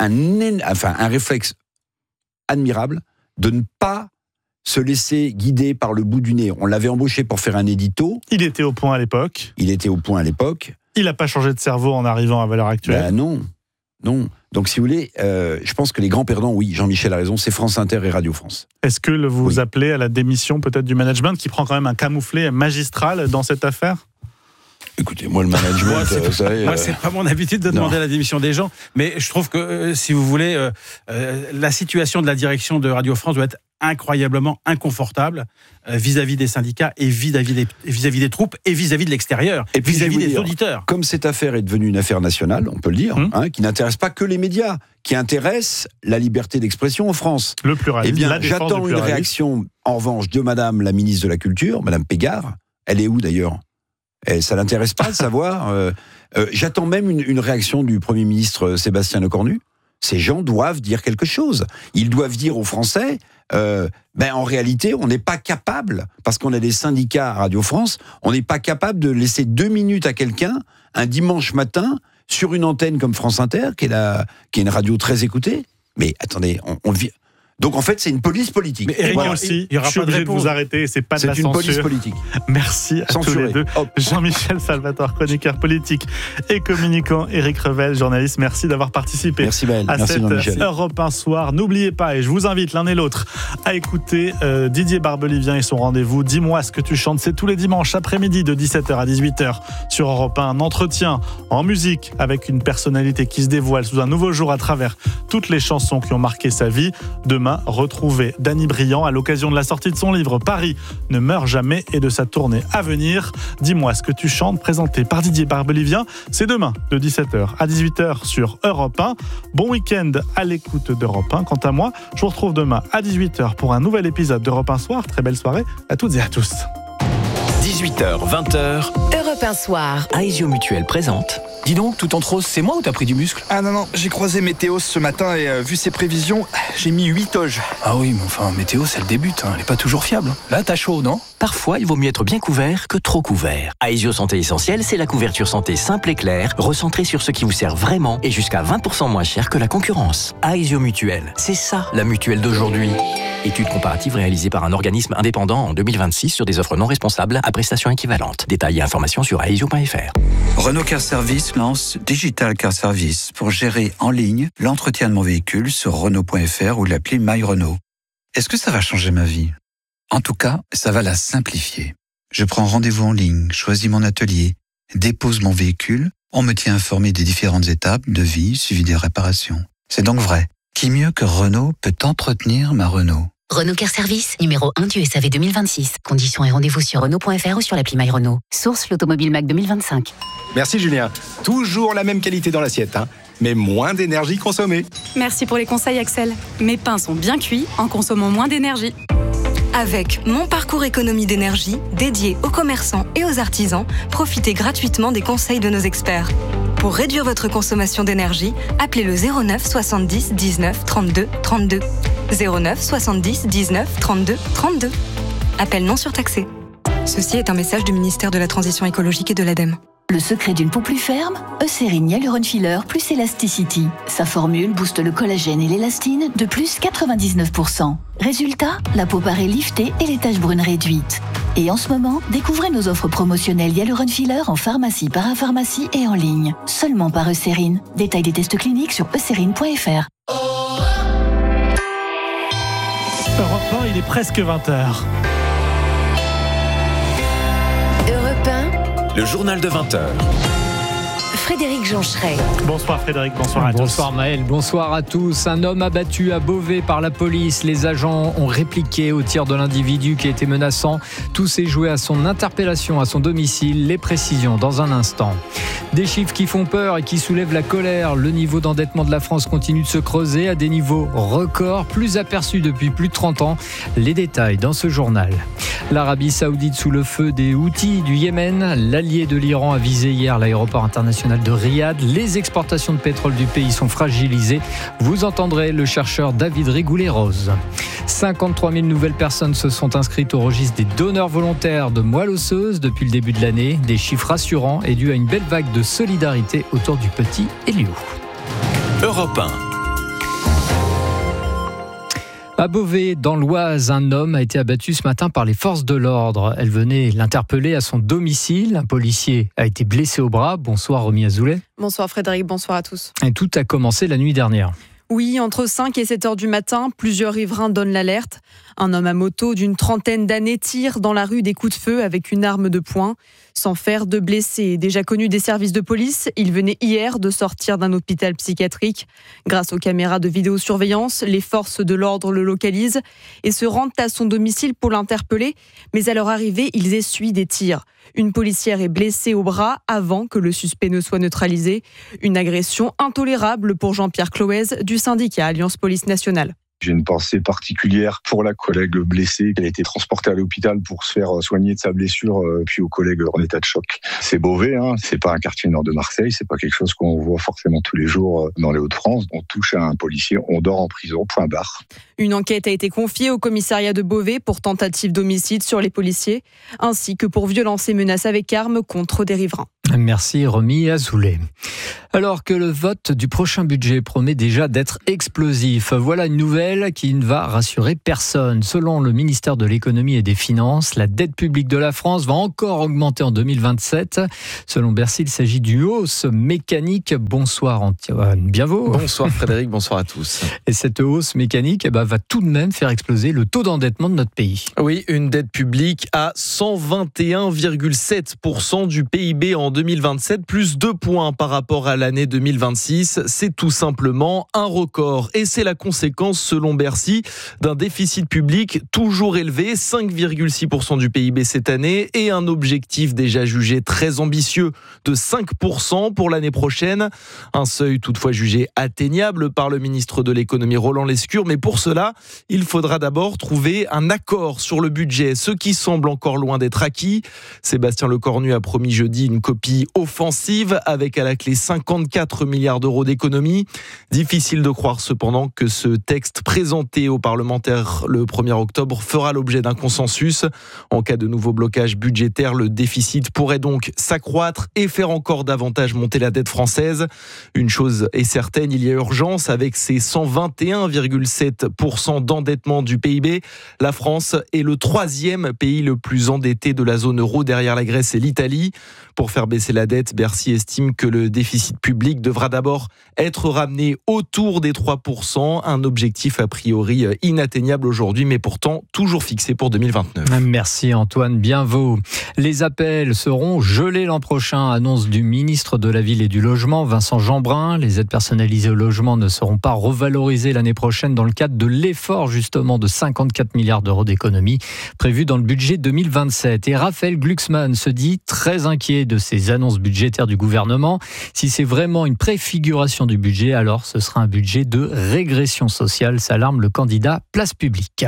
un réflexe admirable de ne pas se laisser guider par le bout du nez. On l'avait embauché pour faire un édito. Il était au point à l'époque. Il n'a pas changé de cerveau en arrivant à Valeurs Actuelles. Non. Donc, si vous voulez, je pense que les grands perdants, oui, Jean-Michel a raison, c'est France Inter et Radio France. Est-ce que vous appelez à la démission peut-être du management qui prend quand même un camouflet magistral dans cette affaire ? Écoutez, moi, le management, vous savez... Moi, c'est pas mon habitude de demander la démission des gens, mais je trouve que, si vous voulez, la situation de la direction de Radio France doit être incroyablement inconfortable vis-à-vis des syndicats et vis-à-vis des troupes et vis-à-vis de l'extérieur, et puis vis-à-vis des auditeurs. Comme cette affaire est devenue une affaire nationale, on peut le dire, qui n'intéresse pas que les médias, qui intéresse la liberté d'expression en France. Le pluralisme, eh bien, j'attends une réaction, en revanche, de Madame la ministre de la Culture, Madame Pégard. Elle est où d'ailleurs ? Ça l'intéresse pas de savoir. J'attends même une réaction du Premier ministre Sébastien Lecornu Ces gens doivent dire quelque chose. Ils doivent dire aux Français, en réalité, on n'est pas capable, parce qu'on a des syndicats à Radio France, on n'est pas capable de laisser 2 minutes à quelqu'un, un dimanche matin, sur une antenne comme France Inter, qui est une radio très écoutée. Mais attendez, on vit... Donc en fait, c'est une police politique. Mais Eric aussi, je suis obligé de vous arrêter, c'est pas de la censure. C'est une police politique. Merci à tous les deux. Jean-Michel Salvatore, chroniqueur politique et communicant, Éric Revel, journaliste, merci d'avoir participé à cette Europe 1 soir. N'oubliez pas, et je vous invite l'un et l'autre à écouter Didier Barbelivien et son rendez-vous Dis-moi ce que tu chantes. C'est tous les dimanches après-midi de 17h à 18h sur Europe 1. Un entretien en musique avec une personnalité qui se dévoile sous un nouveau jour à travers toutes les chansons qui ont marqué sa vie. Demain, retrouvez Dany Briand à l'occasion de la sortie de son livre Paris ne meurt jamais et de sa tournée à venir. Dis-moi ce que tu chantes, présenté par Didier Barbelivien. C'est demain de 17h à 18h sur Europe 1. Bon week-end à l'écoute d'Europe 1. Quant à moi, je vous retrouve demain à 18h pour un nouvel épisode d'Europe 1 Soir. Très belle soirée à toutes et à tous. 18h, 20h. Europe 1 Soir. Aesio Mutuel présente. Dis donc, tout en rose, c'est moi ou t'as pris du muscle? Ah non, j'ai croisé Météo ce matin et vu ses prévisions, j'ai mis 8 toges. Ah oui, mais enfin, Météo, c'est le début, elle est pas toujours fiable. Là, t'as chaud, non? Parfois, il vaut mieux être bien couvert que trop couvert. Aesio Santé Essentielle, c'est la couverture santé simple et claire, recentrée sur ce qui vous sert vraiment et jusqu'à 20% moins cher que la concurrence. Aesio Mutuel, c'est ça, la mutuelle d'aujourd'hui. Étude comparative réalisée par un organisme indépendant en 2026 sur des offres non responsables à prestations équivalentes. Détails et informations sur aesio.fr. Renault Car Service lance Digital Car Service pour gérer en ligne l'entretien de mon véhicule sur Renault.fr ou l'appli My Renault. Est-ce que ça va changer ma vie? En tout cas, ça va la simplifier. Je prends rendez-vous en ligne, choisis mon atelier, dépose mon véhicule, on me tient informé des différentes étapes, devis, suivi des réparations. C'est donc vrai. Qui mieux que Renault peut entretenir ma Renault? Renault Car Service, numéro 1 du SAV 2026. Conditions et rendez-vous sur Renault.fr ou sur l'appli My Renault. Source l'Automobile Mac 2025. Merci Julien. Toujours la même qualité dans l'assiette, mais moins d'énergie consommée. Merci pour les conseils Axel. Mes pains sont bien cuits en consommant moins d'énergie. Avec Mon Parcours Économie d'énergie, dédié aux commerçants et aux artisans, profitez gratuitement des conseils de nos experts. Pour réduire votre consommation d'énergie, appelez le 09 70 19 32 32. 09 70 19 32 32. Appel non surtaxé. Ceci est un message du ministère de la Transition écologique et de l'ADEME. Le secret d'une peau plus ferme, Eucérine Hyaluron Filler plus Elasticity. Sa formule booste le collagène et l'élastine de plus 99%. Résultat, la peau paraît liftée et les taches brunes réduites. Et en ce moment, découvrez nos offres promotionnelles Hyaluron Filler en pharmacie, parapharmacie et en ligne. Seulement par Eucérine. Détail des tests cliniques sur eucérine.fr. Europe 1, il est presque 20h. Europe 1. Le journal de 20h. Frédéric Joncheret. Bonsoir Frédéric, bonsoir à tous. Bonsoir Maël, bonsoir à tous. Un homme abattu à Beauvais par la police. Les agents ont répliqué au tir de l'individu qui était menaçant. Tout s'est joué à son interpellation à son domicile. Les précisions dans un instant. Des chiffres qui font peur et qui soulèvent la colère. Le niveau d'endettement de la France continue de se creuser à des niveaux records, plus aperçus depuis plus de 30 ans. Les détails dans ce journal. L'Arabie Saoudite sous le feu des Houthis du Yémen. L'allié de l'Iran a visé hier l'aéroport international de Riyad. Les exportations de pétrole du pays sont fragilisées. Vous entendrez le chercheur David Rigoulet-Rose. 53 000 nouvelles personnes se sont inscrites au registre des donneurs volontaires de moelle osseuse depuis le début de l'année. Des chiffres rassurants et dus à une belle vague de solidarité autour du petit Eliou. Europe 1. À Beauvais, dans l'Oise, un homme a été abattu ce matin par les forces de l'ordre. Elle venait l'interpeller à son domicile. Un policier a été blessé au bras. Bonsoir Romy Azoulay. Bonsoir Frédéric, bonsoir à tous. Et tout a commencé la nuit dernière. Oui, entre 5 et 7 heures du matin, plusieurs riverains donnent l'alerte. Un homme à moto d'une trentaine d'années tire dans la rue des coups de feu avec une arme de poing. Sans faire de blessés. Déjà connu des services de police, il venait hier de sortir d'un hôpital psychiatrique. Grâce aux caméras de vidéosurveillance, les forces de l'ordre le localisent et se rendent à son domicile pour l'interpeller. Mais à leur arrivée, ils essuient des tirs. Une policière est blessée au bras avant que le suspect ne soit neutralisé. Une agression intolérable pour Jean-Pierre Cloez du syndicat Alliance Police Nationale. J'ai une pensée particulière pour la collègue blessée. Elle a été transportée à l'hôpital pour se faire soigner de sa blessure, puis aux collègues en état de choc. C'est Beauvais, c'est pas un quartier nord de Marseille, c'est pas quelque chose qu'on voit forcément tous les jours dans les Hauts-de-France. On touche à un policier, on dort en prison, point barre. Une enquête a été confiée au commissariat de Beauvais pour tentative d'homicide sur les policiers, ainsi que pour violences et menaces avec armes contre des riverains. Merci Romy Azoulay. Alors que le vote du prochain budget promet déjà d'être explosif, voilà une nouvelle qui ne va rassurer personne. Selon le ministère de l'économie et des finances, la dette publique de la France va encore augmenter en 2027. Selon Bercy, il s'agit d'une hausse mécanique. Bonsoir Antoine Bienveau. Bonsoir Frédéric, bonsoir à tous. Et cette hausse mécanique va tout de même faire exploser le taux d'endettement de notre pays. Oui, une dette publique à 121,7% du PIB en 2027, plus 2 points par rapport à l'année 2026. C'est tout simplement un record. Et c'est la conséquence, selon Bercy, d'un déficit public toujours élevé, 5,6% du PIB cette année, et un objectif déjà jugé très ambitieux de 5% pour l'année prochaine. Un seuil toutefois jugé atteignable par le ministre de l'économie Roland Lescure. Mais pour cela, il faudra d'abord trouver un accord sur le budget, ce qui semble encore loin d'être acquis. Sébastien Lecornu a promis jeudi une copie offensive avec à la clé 54 milliards d'euros d'économies. Difficile de croire cependant que ce texte présenté aux parlementaires le 1er octobre fera l'objet d'un consensus. En cas de nouveau blocage budgétaire, le déficit pourrait donc s'accroître et faire encore davantage monter la dette française. Une chose est certaine, il y a urgence avec ces 121,7% d'endettement du PIB. La France est le 3e pays le plus endetté de la zone euro derrière la Grèce et l'Italie. Pour faire baisser la dette, Bercy estime que le déficit public devra d'abord être ramené autour des 3%, un objectif a priori inatteignable aujourd'hui, mais pourtant toujours fixé pour 2029. Merci Antoine Bienveau. Les APL seront gelés l'an prochain, annonce du ministre de la Ville et du Logement, Vincent Jeanbrun. Les aides personnalisées au logement ne seront pas revalorisées l'année prochaine dans le cadre de l'effort justement de 54 milliards d'euros d'économies prévu dans le budget 2027. Et Raphaël Glucksmann se dit très inquiet de ces annonces budgétaires du gouvernement. Si c'est vraiment une préfiguration du budget, alors ce sera un budget de régression sociale, s'alarme le candidat Place Publique.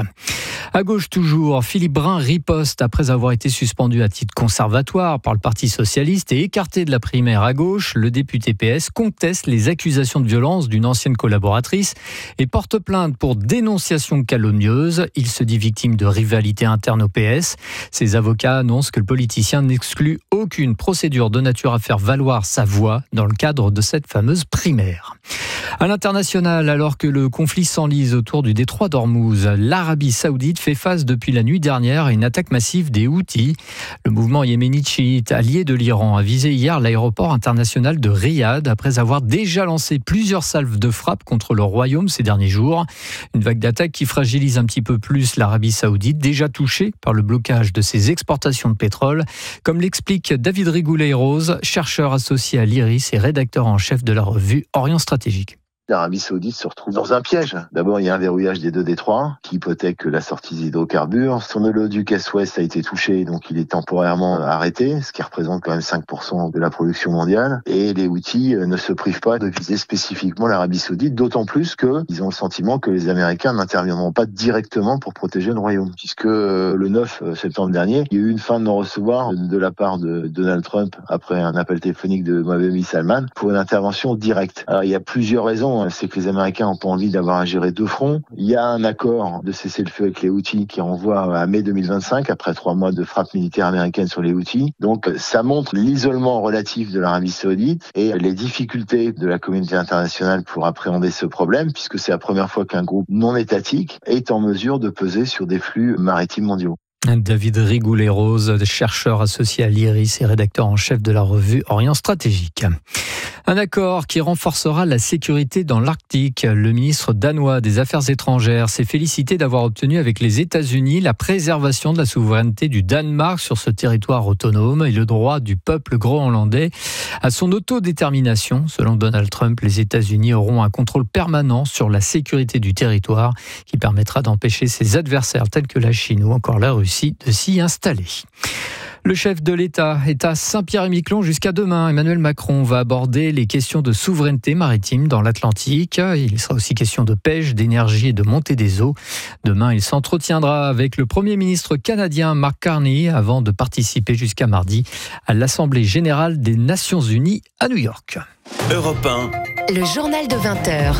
À gauche toujours, Philippe Brun riposte après avoir été suspendu à titre conservatoire par le Parti socialiste et écarté de la primaire à gauche. Le député PS conteste les accusations de violence d'une ancienne collaboratrice et porte plainte pour dénonciation calomnieuse. Il se dit victime de rivalité interne au PS. Ses avocats annoncent que le politicien n'exclut aucune procédure de nature à faire valoir sa voix dans le cadre de cette fameuse primaire. À l'international, alors que le conflit s'enlise autour du détroit d'Ormuz, l'Arabie Saoudite fait face depuis la nuit dernière à une attaque massive des Houthis. Le mouvement yéménite chiite allié de l'Iran a visé hier l'aéroport international de Riyad après avoir déjà lancé plusieurs salves de frappe contre le royaume ces derniers jours. Une vague d'attaques qui fragilise un petit peu plus l'Arabie Saoudite, déjà touchée par le blocage de ses exportations de pétrole, comme l'explique David Rigoulet-Rose, chercheur associé à l'IRIS et rédacteur en chef de la revue Orient Stratégique. L'Arabie Saoudite se retrouve dans un piège. D'abord, il y a un verrouillage des 2 détroits qui hypothèque la sortie des hydrocarbures. Son oléoduc Est-Ouest a été touché, donc il est temporairement arrêté, ce qui représente quand même 5% de la production mondiale. Et les Houthis ne se privent pas de viser spécifiquement l'Arabie Saoudite, d'autant plus qu'ils ont le sentiment que les Américains n'interviendront pas directement pour protéger le royaume. Puisque le 9 septembre dernier, il y a eu une fin de non-recevoir de la part de Donald Trump après un appel téléphonique de Mohammed bin Salman pour une intervention directe. Alors, il y a plusieurs raisons. C'est que les Américains n'ont pas envie d'avoir à gérer 2 fronts. Il y a un accord de cessez-le-feu avec les Houthis qui renvoie à mai 2025, après 3 mois de frappe militaire américaine sur les Houthis. Donc ça montre l'isolement relatif de l'Arabie Saoudite et les difficultés de la communauté internationale pour appréhender ce problème, puisque c'est la première fois qu'un groupe non étatique est en mesure de peser sur des flux maritimes mondiaux. David Rigoulet-Rose, chercheur associé à l'IRIS et rédacteur en chef de la revue Orient Stratégique. Un accord qui renforcera la sécurité dans l'Arctique. Le ministre danois des Affaires étrangères s'est félicité d'avoir obtenu avec les États-Unis la préservation de la souveraineté du Danemark sur ce territoire autonome et le droit du peuple groenlandais à son autodétermination. Selon Donald Trump, les États-Unis auront un contrôle permanent sur la sécurité du territoire qui permettra d'empêcher ses adversaires tels que la Chine ou encore la Russie de s'y installer. Le chef de l'État est à Saint-Pierre-et-Miquelon jusqu'à demain. Emmanuel Macron va aborder les questions de souveraineté maritime dans l'Atlantique. Il sera aussi question de pêche, d'énergie et de montée des eaux. Demain, il s'entretiendra avec le Premier ministre canadien Mark Carney avant de participer jusqu'à mardi à l'Assemblée générale des Nations Unies à New York. Europe 1. Le journal de 20h.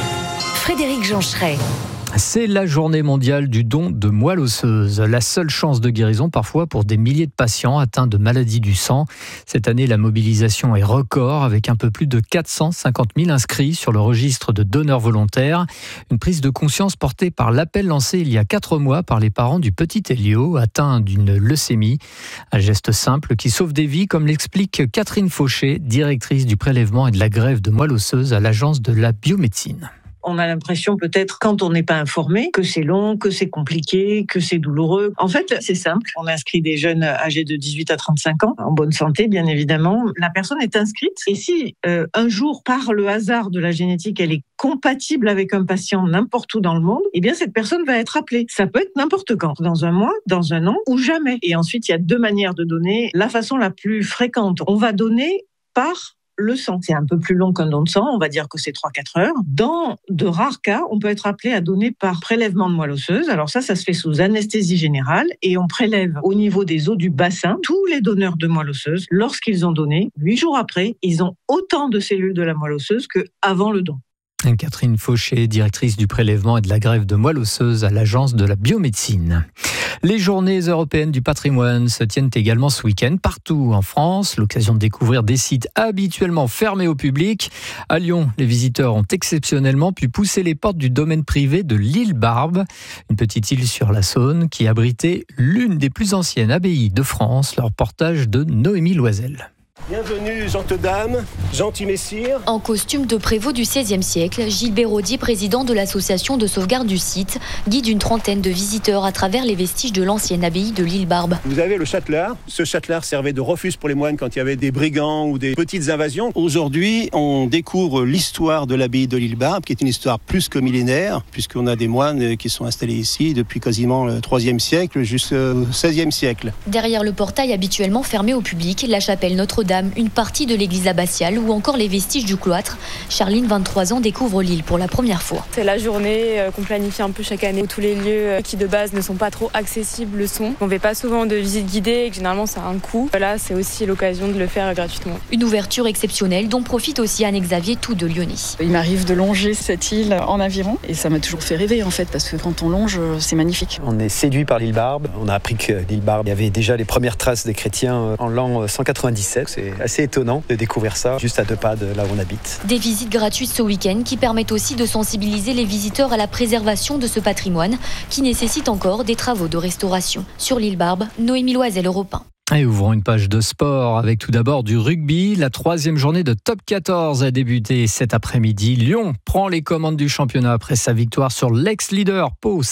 Frédéric Joncheret. C'est la journée mondiale du don de moelle osseuse. La seule chance de guérison parfois pour des milliers de patients atteints de maladies du sang. Cette année, la mobilisation est record avec un peu plus de 450 000 inscrits sur le registre de donneurs volontaires. Une prise de conscience portée par l'appel lancé il y a 4 mois par les parents du petit Elio atteint d'une leucémie. Un geste simple qui sauve des vies comme l'explique Catherine Fauché, directrice du prélèvement et de la greffe de moelle osseuse à l'Agence de la biomédecine. On a l'impression peut-être, quand on n'est pas informé, que c'est long, que c'est compliqué, que c'est douloureux. En fait, c'est simple. On inscrit des jeunes âgés de 18 à 35 ans, en bonne santé, bien évidemment. La personne est inscrite. Et si un jour, par le hasard de la génétique, elle est compatible avec un patient n'importe où dans le monde, eh bien, cette personne va être appelée. Ça peut être n'importe quand, dans un mois, dans un an ou jamais. Et ensuite, il y a 2 manières de donner. La façon la plus fréquente, on va donner par le sang. C'est un peu plus long qu'un don de sang, on va dire que c'est 3-4 heures. Dans de rares cas, on peut être appelé à donner par prélèvement de moelle osseuse. Alors ça se fait sous anesthésie générale et on prélève au niveau des os du bassin tous les donneurs de moelle osseuse. Lorsqu'ils ont donné, 8 jours après, ils ont autant de cellules de la moelle osseuse qu'avant le don. Catherine Fauché, directrice du prélèvement et de la greffe de moelle osseuse à l'Agence de la biomédecine. Les journées européennes du patrimoine se tiennent également ce week-end partout en France. L'occasion de découvrir des sites habituellement fermés au public. À Lyon, les visiteurs ont exceptionnellement pu pousser les portes du domaine privé de l'île Barbe, une petite île sur la Saône qui abritait l'une des plus anciennes abbayes de France. Le reportage de Noémie Loisel. Bienvenue, gentes-dames, gentils messieurs. En costume de prévôt du XVIe siècle, Gilles Béraudier, président de l'association de sauvegarde du site, guide une trentaine de visiteurs à travers les vestiges de l'ancienne abbaye de l'île Barbe. Vous avez le châtelard. Ce châtelard servait de refuge pour les moines quand il y avait des brigands ou des petites invasions. Aujourd'hui, on découvre l'histoire de l'abbaye de l'île Barbe, qui est une histoire plus que millénaire, puisqu'on a des moines qui sont installés ici depuis quasiment le IIIe siècle jusqu'au XVIe siècle. Derrière le portail habituellement fermé au public, la chapelle Notre-Dame, une partie de l'église abbatiale ou encore les vestiges du cloître. Charline, 23 ans, découvre l'île pour la première fois. C'est la journée qu'on planifie un peu chaque année où tous les lieux qui de base ne sont pas trop accessibles le sont. On ne fait pas souvent de visites guidées et que généralement ça a un coût. Là, c'est aussi l'occasion de le faire gratuitement. Une ouverture exceptionnelle dont profite aussi Anne-Xavier Tout de Lyonnais. Il m'arrive de longer cette île en aviron et ça m'a toujours fait rêver en fait parce que quand on longe, c'est magnifique. On est séduit par l'île Barbe. On a appris que l'île Barbe, il y avait déjà les premières traces des chrétiens en l'an 197. C'est assez étonnant de découvrir ça juste à 2 pas de là où on habite. Des visites gratuites ce week-end qui permettent aussi de sensibiliser les visiteurs à la préservation de ce patrimoine qui nécessite encore des travaux de restauration. Sur l'île Barbe, Noémie Loisel, Europe 1. Et ouvrons une page de sport avec tout d'abord du rugby. La 3e journée de Top 14 a débuté cet après-midi. Lyon prend les commandes du championnat après sa victoire sur l'ex-leader Pau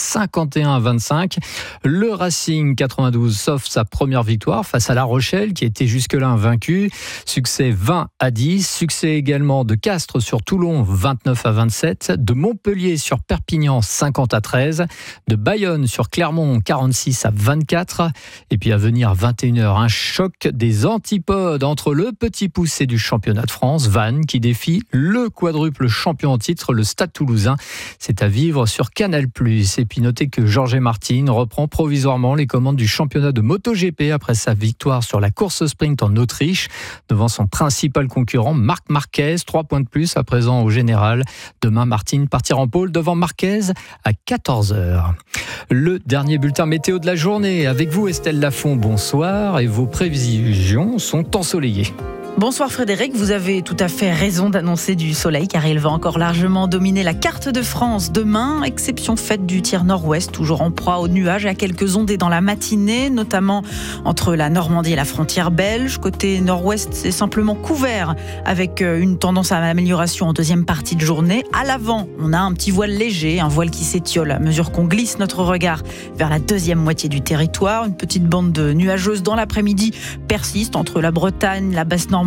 51-25. Le Racing 92 sauve sa première victoire face à La Rochelle qui était jusque-là invaincu. Succès 20-10. Succès également de Castres sur Toulon 29-27. De Montpellier sur Perpignan 50-13. De Bayonne sur Clermont 46-24. Et puis à venir 21h. Un choc des antipodes entre le petit poussé du championnat de France, Vannes, qui défie le quadruple champion en titre, le Stade Toulousain. C'est à vivre sur Canal+. Et puis notez que Jorge Martin reprend provisoirement les commandes du championnat de MotoGP après sa victoire sur la course sprint en Autriche, devant son principal concurrent, Marc Marquez. 3 points de plus à présent au général. Demain, Martin partira en pôle devant Marquez à 14h. Le dernier bulletin météo de la journée. Avec vous, Estelle Lafont, bonsoir. Et vos prévisions sont ensoleillées. Bonsoir Frédéric, vous avez tout à fait raison d'annoncer du soleil car il va encore largement dominer la carte de France demain, exception faite du tiers nord-ouest, toujours en proie aux nuages et à quelques ondées dans la matinée, notamment entre la Normandie et la frontière belge. Côté nord-ouest, c'est simplement couvert avec une tendance à l'amélioration en deuxième partie de journée. À l'avant, on a un petit voile léger, un voile qui s'étiole à mesure qu'on glisse notre regard vers la deuxième moitié du territoire. Une petite bande de nuageuse dans l'après-midi persiste entre la Bretagne, la Basse-Normandie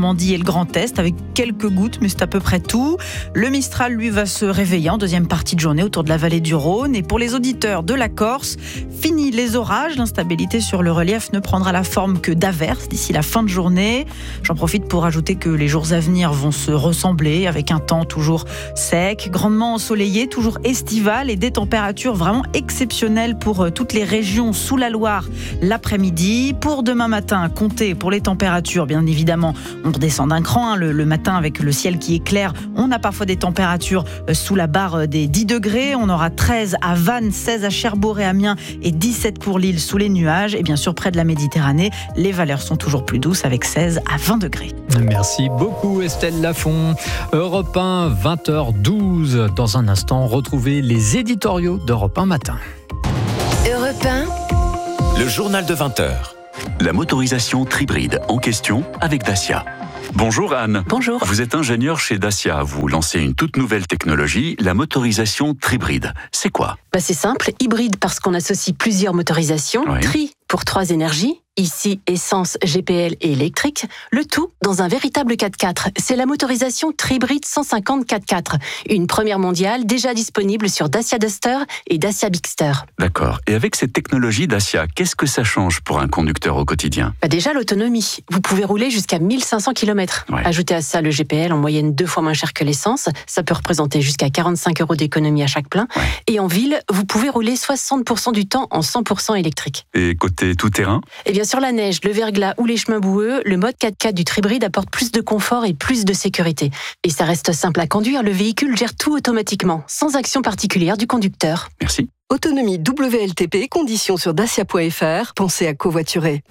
Normandie et le Grand Est avec quelques gouttes, mais c'est à peu près tout. Le Mistral, lui, va se réveiller en deuxième partie de journée autour de la vallée du Rhône. Et pour les auditeurs de la Corse, fini les orages. L'instabilité sur le relief ne prendra la forme que d'averses d'ici la fin de journée. J'en profite pour ajouter que les jours à venir vont se ressembler avec un temps toujours sec, grandement ensoleillé, toujours estival et des températures vraiment exceptionnelles pour toutes les régions sous la Loire l'après-midi. Pour demain matin, comptez pour les températures, bien évidemment, on redescend d'un cran. Le matin avec le ciel qui est clair, on a parfois des températures sous la barre des 10 degrés. On aura 13 à Vannes, 16 à Cherbourg et Amiens et 17 pour Lille sous les nuages. Et bien sûr, près de la Méditerranée, les valeurs sont toujours plus douces avec 16 à 20 degrés. Merci beaucoup Estelle Lafont. Europe 1, 20h12. Dans un instant, retrouvez les éditoriaux d'Europe 1 matin. Europe 1. Le journal de 20h. La motorisation Tribride en question avec Dacia. Bonjour Anne. Bonjour. Vous êtes ingénieur chez Dacia. Vous lancez une toute nouvelle technologie, la motorisation Tribride. C'est quoi ? C'est simple, hybride parce qu'on associe plusieurs motorisations. Oui. Tri pour 3 énergies. Ici, essence, GPL et électrique. Le tout dans un véritable 4x4. C'est la motorisation Tribride 150 4x4. Une première mondiale déjà disponible sur Dacia Duster et Dacia Bigster. D'accord. Et avec cette technologie Dacia, qu'est-ce que ça change pour un conducteur au quotidien ? Déjà l'autonomie. Vous pouvez rouler jusqu'à 1500 km. Ouais. Ajoutez à ça le GPL en moyenne 2 fois moins cher que l'essence. Ça peut représenter jusqu'à 45 € d'économie à chaque plein. Ouais. Et en ville, vous pouvez rouler 60% du temps en 100% électrique. Et côté tout-terrain ? Et bien sur la neige, le verglas ou les chemins boueux, le mode 4x4 du Tribride apporte plus de confort et plus de sécurité. Et ça reste simple à conduire, le véhicule gère tout automatiquement, sans action particulière du conducteur. Merci. Autonomie WLTP, conditions sur dacia.fr, pensez à covoiturer.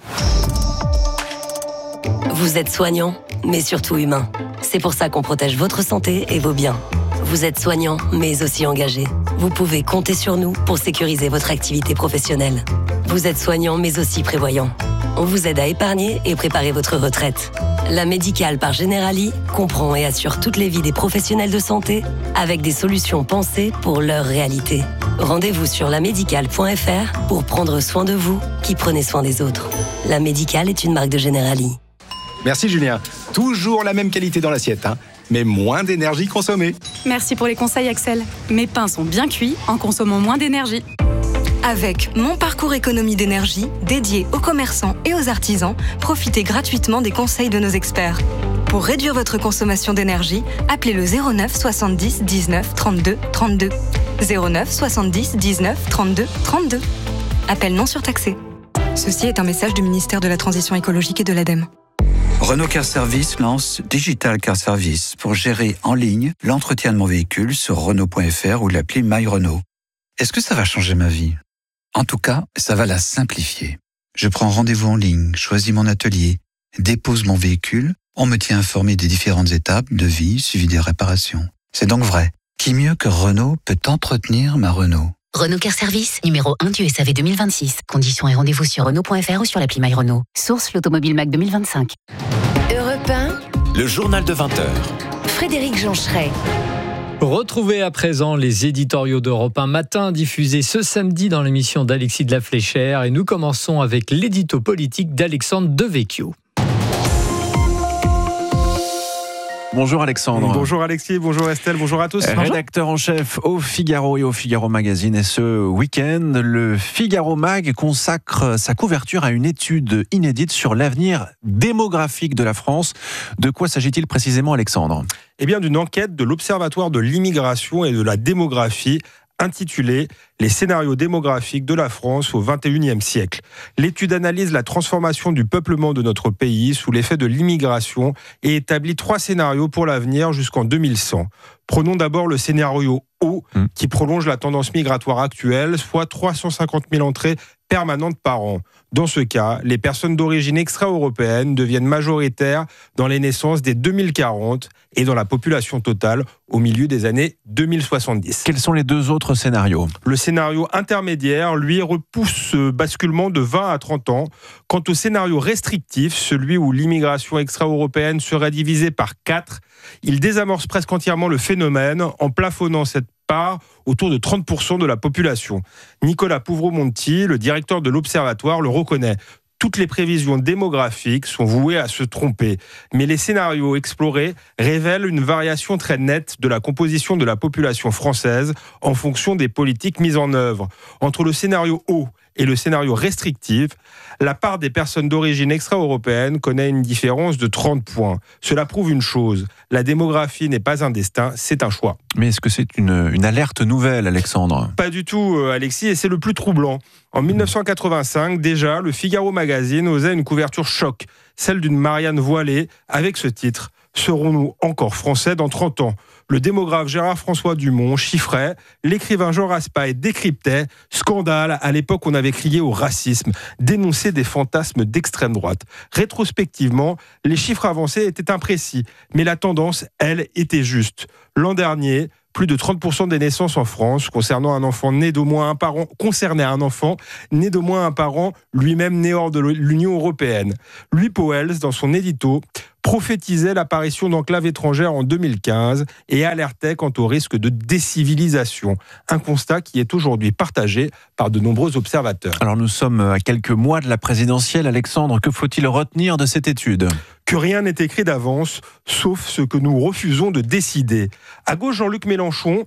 Vous êtes soignant, mais surtout humain. C'est pour ça qu'on protège votre santé et vos biens. Vous êtes soignant, mais aussi engagé. Vous pouvez compter sur nous pour sécuriser votre activité professionnelle. Vous êtes soignant, mais aussi prévoyant. On vous aide à épargner et préparer votre retraite. La Médicale par Generali comprend et assure toutes les vies des professionnels de santé avec des solutions pensées pour leur réalité. Rendez-vous sur lamédicale.fr pour prendre soin de vous qui prenez soin des autres. La Médicale est une marque de Generali. Merci Julien. Toujours la même qualité dans l'assiette, mais moins d'énergie consommée. Merci pour les conseils Axel. Mes pains sont bien cuits en consommant moins d'énergie. Avec Mon Parcours Économie d'énergie, dédié aux commerçants et aux artisans, profitez gratuitement des conseils de nos experts. Pour réduire votre consommation d'énergie, appelez le 09 70 19 32 32. 09 70 19 32 32. Appel non surtaxé. Ceci est un message du ministère de la Transition écologique et de l'ADEME. Renault Car Service lance Digital Car Service pour gérer en ligne l'entretien de mon véhicule sur Renault.fr ou l'appli My Renault. Est-ce que ça va changer ma vie ? En tout cas, ça va la simplifier. Je prends rendez-vous en ligne, choisis mon atelier, dépose mon véhicule, on me tient informé des différentes étapes, devis, suivi des réparations. C'est donc vrai. Qui mieux que Renault peut entretenir ma Renault ? Renault Car Service, numéro 1 du SAV 2026. Conditions et rendez-vous sur Renault.fr ou sur l'appli My Renault. Source l'Automobile Mac 2025. Europe 1. Le journal de 20h. Frédéric Joncheret. Retrouvez à présent les éditoriaux d'Europe 1 matin diffusés ce samedi dans l'émission d'Alexis de la Fléchère. Et nous commençons avec l'édito politique d'Alexandre Devecchio. Bonjour Alexandre. Bonjour Alexis, bonjour Estelle, bonjour à tous. Rédacteur en chef au Figaro et au Figaro Magazine. Et ce week-end, le Figaro Mag consacre sa couverture à une étude inédite sur l'avenir démographique de la France. De quoi s'agit-il précisément, Alexandre ? Eh bien, d'une enquête de l'Observatoire de l'immigration et de la démographie intitulée « Les scénarios démographiques de la France au XXIe siècle ». L'étude analyse la transformation du peuplement de notre pays sous l'effet de l'immigration et établit 3 scénarios pour l'avenir jusqu'en 2100. Prenons d'abord le scénario O, qui prolonge la tendance migratoire actuelle, soit 350 000 entrées permanentes par an. Dans ce cas, les personnes d'origine extra-européenne deviennent majoritaires dans les naissances dès 2040 et dans la population totale au milieu des années 2070. Quels sont les 2 autres scénarios ? Le scénario intermédiaire, lui, repousse ce basculement de 20 à 30 ans. Quant au scénario restrictif, celui où l'immigration extra-européenne serait divisée par 4, il désamorce presque entièrement le phénomène en plafonnant cette part autour de 30% de la population. Nicolas Pouvreau-Monti, le directeur de l'Observatoire, le reconnaît. Toutes les prévisions démographiques sont vouées à se tromper. Mais les scénarios explorés révèlent une variation très nette de la composition de la population française en fonction des politiques mises en œuvre. Entre le scénario haut et le scénario restrictif, la part des personnes d'origine extra-européenne connaît une différence de 30 points. Cela prouve une chose, la démographie n'est pas un destin, c'est un choix. Mais est-ce que c'est une alerte nouvelle, Alexandre ? Pas du tout, Alexis, et c'est le plus troublant. En 1985, déjà, le Figaro Magazine osait une couverture choc, celle d'une Marianne voilée, avec ce titre « Serons-nous encore français dans 30 ans ?» Le démographe Gérard-François Dumont chiffrait, l'écrivain Jean Raspail décryptait, scandale, à l'époque on avait crié au racisme, dénonçait des fantasmes d'extrême droite. Rétrospectivement, les chiffres avancés étaient imprécis, mais la tendance, elle, était juste. L'an dernier, plus de 30% des naissances en France concernaient un enfant né d'au moins un parent, lui-même né hors de l'Union européenne. Louis Pauwels, dans son édito, prophétisait l'apparition d'enclaves étrangères en 2015 et alertait quant au risque de décivilisation. Un constat qui est aujourd'hui partagé par de nombreux observateurs. Alors nous sommes à quelques mois de la présidentielle. Alexandre, que faut-il retenir de cette étude ? Que rien n'est écrit d'avance, sauf ce que nous refusons de décider. À gauche, Jean-Luc Mélenchon